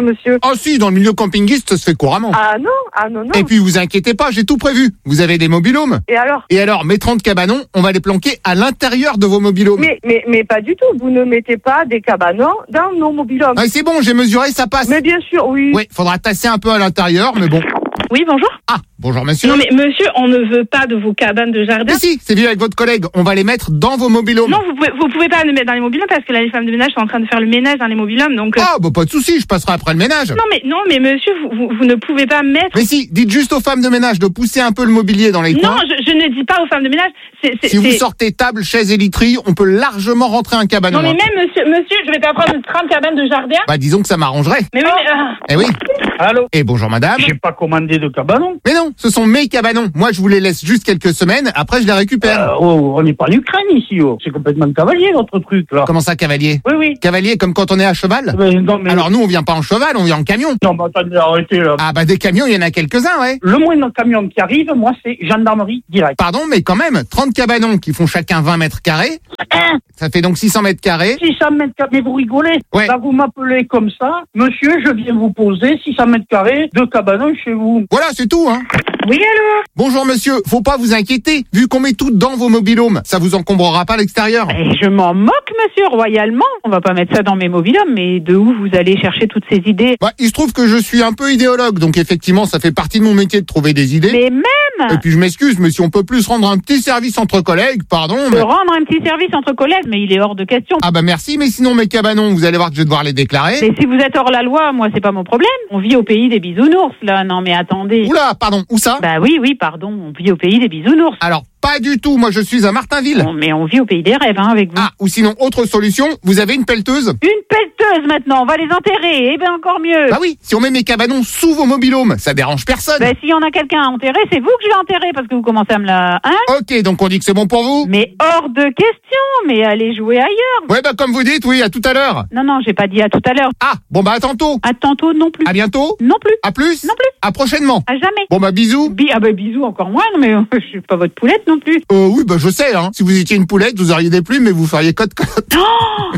Oh si, dans le milieu campingiste, ça se fait couramment. Ah non, ah non, non. Et puis vous inquiétez pas, j'ai tout prévu. Vous avez des mobilhomes. Et alors? Et alors, mes trente cabanons, on va les planquer à l'intérieur de vos mobilhomes. Mais, mais, mais pas du tout. Vous ne mettez pas des cabanons dans nos mobilhomes. Ah, c'est bon, j'ai mesuré, ça passe. Mais bien sûr, oui. Oui, faudra tasser un peu à l'intérieur, mais bon. Oui, bonjour. Ah, bonjour monsieur. Non mais monsieur, on ne veut pas de vos cabanes de jardin. Mais si, c'est vu avec votre collègue, on va les mettre dans vos mobilhomes. Non, vous pouvez, vous pouvez pas les mettre dans les mobilhomes parce que là les femmes de ménage sont en train de faire le ménage dans les mobilhomes, donc... euh, Ah, bah pas de souci, je passerai après le ménage. Non mais, non mais monsieur, vous, vous, vous ne pouvez pas mettre... Mais si, dites juste aux femmes de ménage de pousser un peu le mobilier dans les Non, coins. je, je ne dis pas aux femmes de ménage, c'est... c'est- Si vous c'est- sortez table, chaise et literie, on peut largement rentrer un cabanon. Non mais hein. même monsieur, monsieur, je vais pas prendre trente cabanes de jardin. Bah disons que ça m'arrangerait. Mais oui, mais... ah. Eh oui. Allô? Et bonjour madame. J'ai pas commandé de cabanon. Mais non, ce sont mes cabanons. Moi, je vous les laisse juste quelques semaines, après je les récupère. Euh, oh, on n'est pas en Ukraine ici, oh. C'est complètement cavalier votre truc là. Comment ça, cavalier? Oui, oui. Cavalier comme quand on est à cheval? Mais non, mais... Alors nous, on vient pas en cheval, on vient en camion. Non, mais attendez, arrêtez là. Ah bah des camions, il y en a quelques-uns, ouais. Le moindre camion qui arrive, moi, c'est gendarmerie direct. Pardon, mais quand même, trente cabanons qui font chacun vingt mètres carrés. Hein? Ça fait donc six cents mètres carrés. six cents mètres carrés, mais vous rigolez? Ouais. Là, vous m'appelez comme ça. Monsieur, je viens vous poser six cents mètres carrés de cabanon chez vous. Voilà, c'est tout, hein. Oui, allô? Bonjour monsieur, faut pas vous inquiéter, vu qu'on met tout dans vos mobilhomes, ça vous encombrera pas l'extérieur. Eh, je m'en moque, monsieur, royalement. On va pas mettre ça dans mes mobilhomes, mais de où vous allez chercher toutes ces idées? Bah, il se trouve que je suis un peu idéologue, donc effectivement, ça fait partie de mon métier de trouver des idées. Mais même! Et puis je m'excuse, mais si on peut plus se rendre un petit service entre collègues, pardon. De Mais... rendre un petit service entre collègues, mais il est hors de question. Ah bah merci, mais sinon mes cabanons, vous allez voir que je vais devoir les déclarer. Mais si vous êtes hors la loi, moi, c'est pas mon problème. On vit au pays des bisounours, là. Non, mais attendez. Oula, pardon, où ça? Bah oui, oui, pardon. On vit au pays des bisounours. Alors, pas du tout, moi je suis à Martinville. Bon, mais on vit au pays des rêves, hein, avec vous. Ah, ou sinon, autre solution, vous avez une pelleteuse? Une pelleteuse, maintenant. On va les enterrer. Eh ben, encore mieux. Bah oui, si on met mes cabanons sous vos mobilhomes, ça dérange personne. Bah, s'il y en a quelqu'un à enterrer, c'est vous que je vais enterrer parce que vous commencez à me la... Hein? Ok, donc on dit que c'est bon pour vous? Mais hors de question. Mais allez jouer ailleurs. Ouais, bah comme vous dites, oui, à tout à l'heure. Non, non, j'ai pas dit à tout à l'heure. Ah, bon bah à tantôt. À tantôt non plus. À bientôt. Non plus. À plus. Non plus. À prochainement. À jamais. Bon bah bisous. Bi ah bah bisous encore moins, mais euh, je suis pas votre poulette non plus. Euh, oui, bah je sais, hein. Si vous étiez une poulette, vous auriez des plumes, mais vous feriez cote-cote. Oh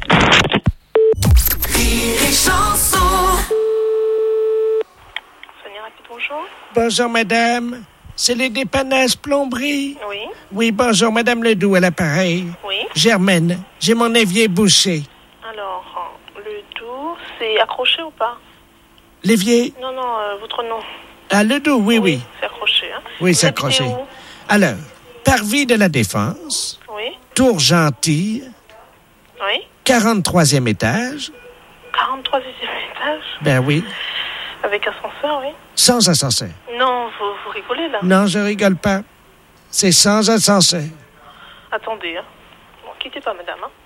Bonjour. Bonjour, madame. C'est les dépannages plomberie. Oui. Oui, bonjour, madame Ledoux à l'appareil. Oui. Germaine, j'ai mon évier bouché. Alors, le doux, c'est accroché ou pas? L'évier? Non, non, euh, votre nom. Ah, Ledoux, oui, oui. C'est accroché, hein? Oui, Vous c'est habitez accroché. où? Alors, Parvis de la Défense, Oui. Tour Gentille, Oui. quarante-troisième étage. quarante-troisième étage. Ben oui, Avec ascenseur, oui. sans ascenseur. Non, vous, vous rigolez là. Non, je rigole pas. C'est sans ascenseur. Attendez, hein. Bon, quittez pas, madame, hein.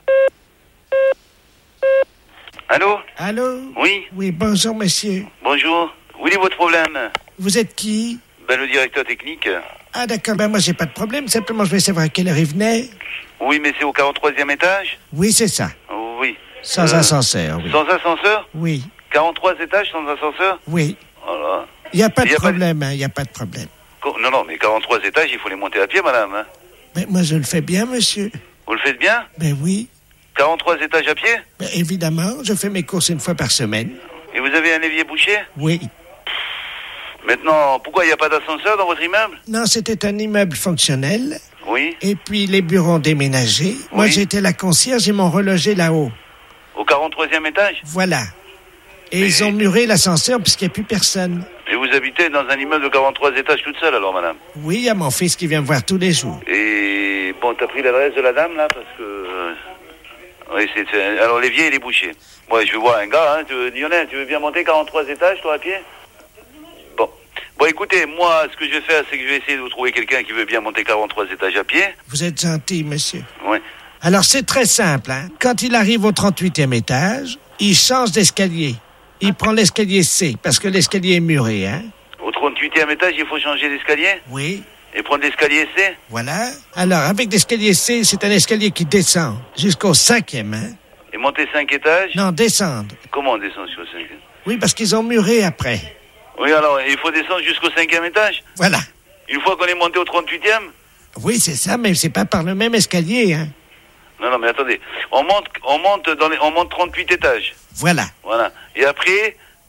Allô? Allô? Oui, Oui, bonjour, monsieur. bonjour. Où est votre problème? Vous êtes qui? Ben, le directeur technique. Ah, d'accord, ben moi, j'ai pas de problème. Simplement, je vais savoir à quelle heure il venait. Oui, mais c'est au quarante-troisième étage? Oui, c'est ça. Oui. Sans Euh, ascenseur, oui. Sans ascenseur? Oui, quarante-trois étages sans ascenseur? oui. Voilà. Il n'y a pas de Y a pas de- problème, hein, il n'y a pas de problème. Co- Non, non, mais quarante-trois étages, il faut les monter à pied, madame. Hein. Mais moi, je le fais bien, monsieur. Vous le faites bien? Ben oui. quarante-trois étages à pied? Ben, évidemment, je fais mes courses une fois par semaine. Et vous avez un évier bouché? Oui. Maintenant, pourquoi il n'y a pas d'ascenseur dans votre immeuble? Non, c'était un immeuble fonctionnel. Oui. Et puis, les bureaux ont déménagé. Moi, Oui. j'étais la concierge, ils m'ont relogé là-haut. Au quarante-troisième étage? Voilà. Et ils ont muré l'ascenseur puisqu'il n'y a plus personne. Et vous habitez dans un immeuble de quarante-trois étages toute seule, alors, madame? Oui, il y a mon fils qui vient me voir tous les jours. Et bon, t'as pris l'adresse de la dame, là, parce que... euh, Oui, c'est... c'est- Alors, l'évier, il est bouché. Moi, je veux voir un gars, hein. Tu veux... Lionel, tu veux bien monter quarante-trois étages, toi, à pied? Bon. Bon, écoutez, moi, ce que je vais faire, c'est que je vais essayer de vous trouver quelqu'un qui veut bien monter quarante-trois étages à pied. Vous êtes gentil, monsieur. Oui. Alors, c'est très simple, hein. Quand il arrive au trente-huitième étage, il change d'escalier. Il prend l'escalier C, parce que l'escalier est muré, hein. Au trente-huitième étage, il faut changer d'escalier? Oui. Et prendre l'escalier C? Voilà. Alors, avec l'escalier C, c'est un escalier qui descend jusqu'au cinquième, hein. Et monter cinq étages? Non, descendre. Comment on descend jusqu'au cinquième? Oui, parce qu'ils ont muré après. Oui, alors, il faut descendre jusqu'au cinquième étage? Voilà. Une fois qu'on est monté au trente-huitième? Oui, c'est ça, mais c'est pas par le même escalier, hein. Non, non, mais attendez. On monte, on monte dans les, on monte trente-huit étages. Voilà. Voilà. Et après,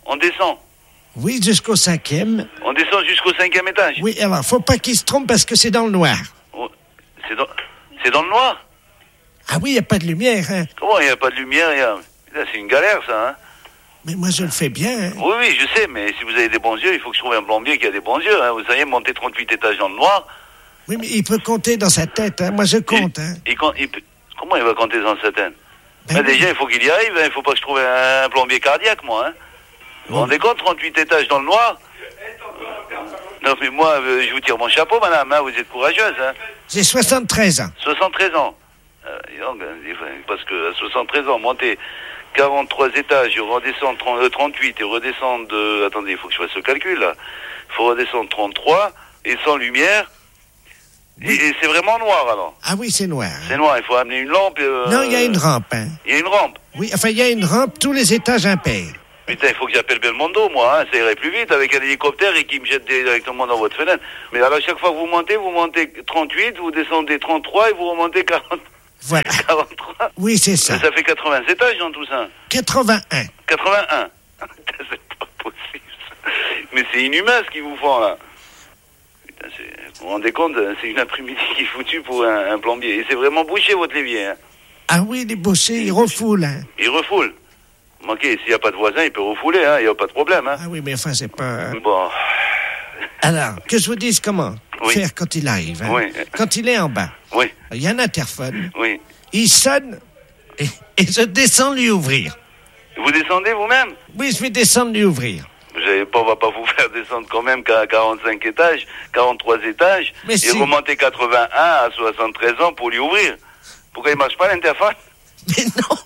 On descend. Oui, jusqu'au cinquième. On descend jusqu'au cinquième étage. Oui, alors, faut pas qu'il se trompe parce que c'est dans le noir. Oh, c'est dans, c'est dans le noir. Ah oui, il n'y a pas de lumière, hein. Comment il n'y a pas de lumière, y a... Là, c'est une galère, ça, hein. Mais moi, je le fais bien, hein. Oui, oui, je sais, mais si vous avez des bons yeux, il faut que je trouve un plombier qui a des bons yeux, hein. Vous savez, monter trente-huit étages dans le noir. Oui, mais il peut compter dans sa tête, hein. Moi, je compte, hein. Il, il, il peut... Comment il va compter dans sa tête? Ben ben, oui. Déjà, il faut qu'il y arrive, hein. Il faut pas que je trouve un, un plombier cardiaque, moi, hein. Vous vous rendez compte, trente-huit étages dans le noir? Non, mais moi, euh, je vous tire mon chapeau, madame, hein. Vous êtes courageuse, hein. J'ai soixante-treize ans. soixante-treize ans. Euh, donc, parce que à soixante-treize ans, monter quarante-trois étages, je redescends trente, euh, trente-huit et redescendre de... Attendez, il faut que je fasse le calcul, là. Il faut redescendre trente-trois et sans lumière. Et, et c'est vraiment noir, alors. Ah oui, c'est noir. C'est noir, il faut amener une lampe. Euh... Non, il y a une rampe, hein. Il y a une rampe. Oui, enfin, il y a une rampe, tous les étages impairs. Putain, il faut que j'appelle Belmondo, moi, hein. Ça irait plus vite avec un hélicoptère et qui me jette directement dans votre fenêtre. Mais alors, chaque fois que vous montez, vous montez trente-huit, vous descendez trente-trois et vous remontez quarante. Voilà. quarante-trois. Oui, c'est ça. Ça fait quatre-vingts étages dans tout ça. quatre-vingt-un. quatre-vingt-un. C'est pas possible. Mais c'est inhumain ce qu'ils vous font, là. Putain, c'est... Vous vous rendez compte, c'est une après-midi qui est foutue pour un, un plombier. Et c'est vraiment bouché, votre l'évier, hein. Ah oui, les bouchers, ils refoulent, hein. Ils refoulent. Ok, s'il n'y a pas de voisin, il peut refouler, hein. Il n'y a pas de problème, hein. Ah oui, mais enfin, c'est pas... Bon. Alors, que je vous dise comment Oui. faire quand il arrive, hein. Oui. Quand il est en bas. Oui. Il y a un interphone. Oui. Il sonne et, et je descends lui ouvrir. Vous descendez vous-même? Oui, je vais descendre lui ouvrir. Vous savez pas, on va pas vous faire descendre quand même qu'à quarante-cinq étages, quarante-trois étages, Mais et si. remonter quatre-vingt-un à soixante-treize ans pour lui ouvrir. Pourquoi il marche pas l'interphone? Mais non.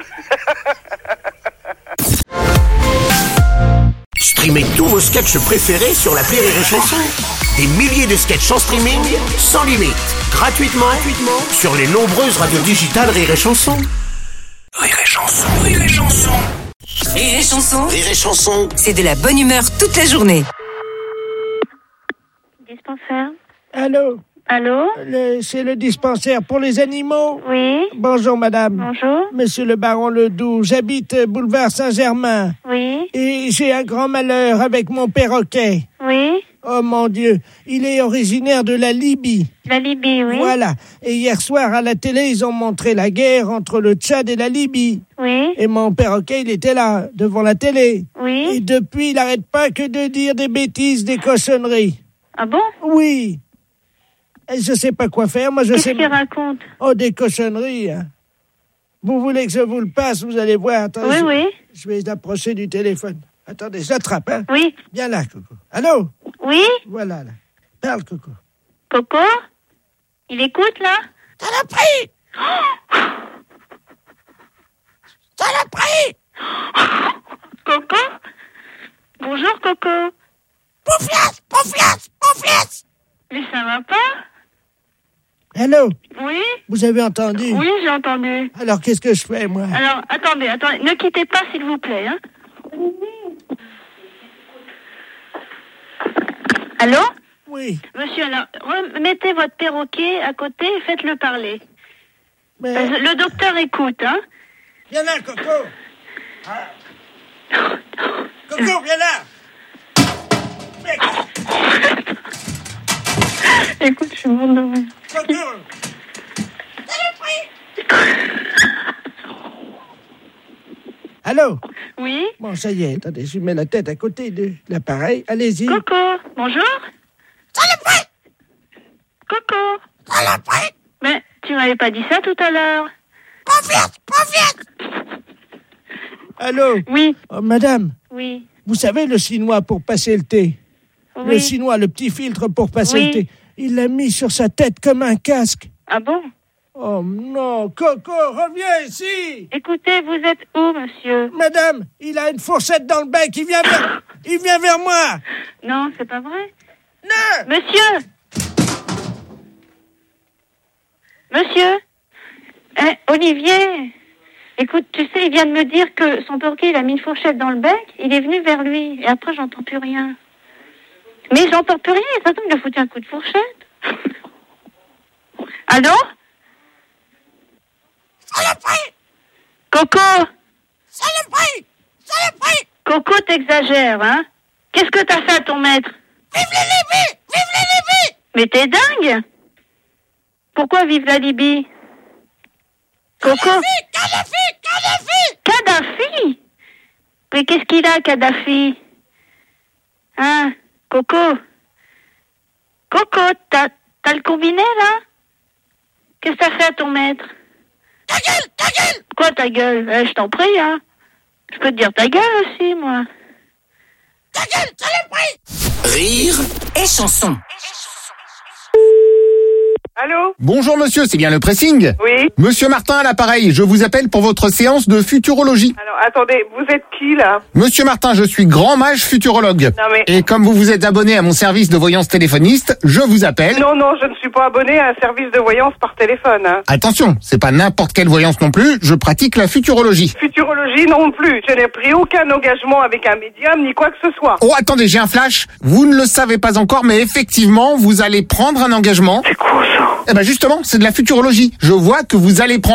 Streamez tous vos sketchs préférés sur l'appli Rire et Chanson. Des milliers de sketchs en streaming, sans limite, gratuitement, gratuitement sur les nombreuses radios digitales Rire et Chanson. Rire et Chanson, Rire et Chanson. Rire et Chanson, Rire et Chanson. c'est de la bonne humeur toute la journée. Dispensaire. Allô? Allô? Le- c'est le dispensaire pour les animaux? Oui. Bonjour, madame. Bonjour. Monsieur le baron Ledoux, j'habite euh, boulevard Saint-Germain. Oui. Et j'ai un grand malheur avec mon perroquet. Oui. Oh mon Dieu, il est originaire de la Libye. La Libye, oui. Voilà. Et hier soir, à la télé, ils ont montré la guerre entre le Tchad et la Libye. Oui. Et mon perroquet, il était là, devant la télé. Oui. Et depuis, il n'arrête pas que de dire des bêtises, des cochonneries. Ah bon? Oui. Et je sais pas quoi faire, moi je Qu'est-ce sais... qu'il raconte? Oh, des cochonneries, hein. Vous voulez que je vous le passe, vous allez voir. Attends, Oui, je... oui. Je vais approcher du téléphone. Attendez, je l'attrape, hein. Oui. Viens là, Coco. Allô? Oui. Voilà, là. Parle, Coco. Coco? Il écoute, là? Saloperie! Saloperie! Coco? Bonjour, Coco. Confiance, confiance, confiance! Mais ça va pas? Allô? Oui? Vous avez entendu? Oui, j'ai entendu. Alors, qu'est-ce que je fais, moi? Alors, attendez, attendez. Ne quittez pas, s'il vous plaît, hein. Allô? Oui. Monsieur, alors, remettez votre perroquet à côté et faites-le parler. Mais... Euh, Le docteur écoute, hein. Viens là, Coco! Ah. Coco, viens là! Mec. Écoute, je suis morte de rire. Coco! Allô? Oui? Bon, ça y est, attendez, je mets la tête à côté de l'appareil. Allez-y. Coco, bonjour? Saloperie! Coco? Saloperie! Mais tu m'avais pas dit ça tout à l'heure. Confiance, confiance! Allô? Oui. Oh, madame, Oui. vous savez le chinois pour passer le thé? Oui. Le chinois, le petit filtre pour passer Oui. le thé. Il l'a mis sur sa tête comme un casque. Ah bon? Oh non, Coco, reviens ici! Écoutez, vous êtes où, monsieur? Madame, il a une fourchette dans le bec, il vient vers, il vient vers moi! Non, c'est pas vrai. Non! Monsieur! Monsieur? Eh, Olivier! Écoute, tu sais, il vient de me dire que son perroquet, il a mis une fourchette dans le bec, il est venu vers lui, et après, j'entends plus rien. Mais j'entends plus rien, ça tombe, il a foutu un coup de fourchette. Allô? Saloperie! Coco! Saloperie! Saloperie! Coco, t'exagères, hein? Qu'est-ce que t'as fait à ton maître? Vive la Libye! Vive la Libye! Mais t'es dingue! Pourquoi vive la Libye? Coco? Kadhafi! Kadhafi! Kadhafi? Mais qu'est-ce qu'il a, Kadhafi? Hein? Coco? Coco, t'as, t'as le combiné, là? Qu'est-ce que t'as fait à ton maître? Ta gueule! Ta gueule! Quoi, ta gueule? Eh, je t'en prie, hein? Je peux te dire ta gueule aussi, moi. Ta gueule! Saloperie! Rire et chanson. Allô? Bonjour monsieur, c'est bien le pressing? Oui. Monsieur Martin à l'appareil, je vous appelle pour votre séance de futurologie. Alors, attendez, vous êtes qui, là? Monsieur Martin, je suis grand mage futurologue. Non, mais... Et comme vous vous êtes abonné à mon service de voyance téléphoniste, je vous appelle... Non, non, je ne suis pas abonné à un service de voyance par téléphone. Hein. Attention, c'est pas n'importe quelle voyance non plus, je pratique la futurologie. Futurologie non plus. Je n'ai pris aucun engagement avec un médium, ni quoi que ce soit. Oh, attendez, j'ai un flash. Vous ne le savez pas encore, mais effectivement, vous allez prendre un engagement. C'est quoi ça? Eh ben justement, c'est de la futurologie. Je vois que vous allez prendre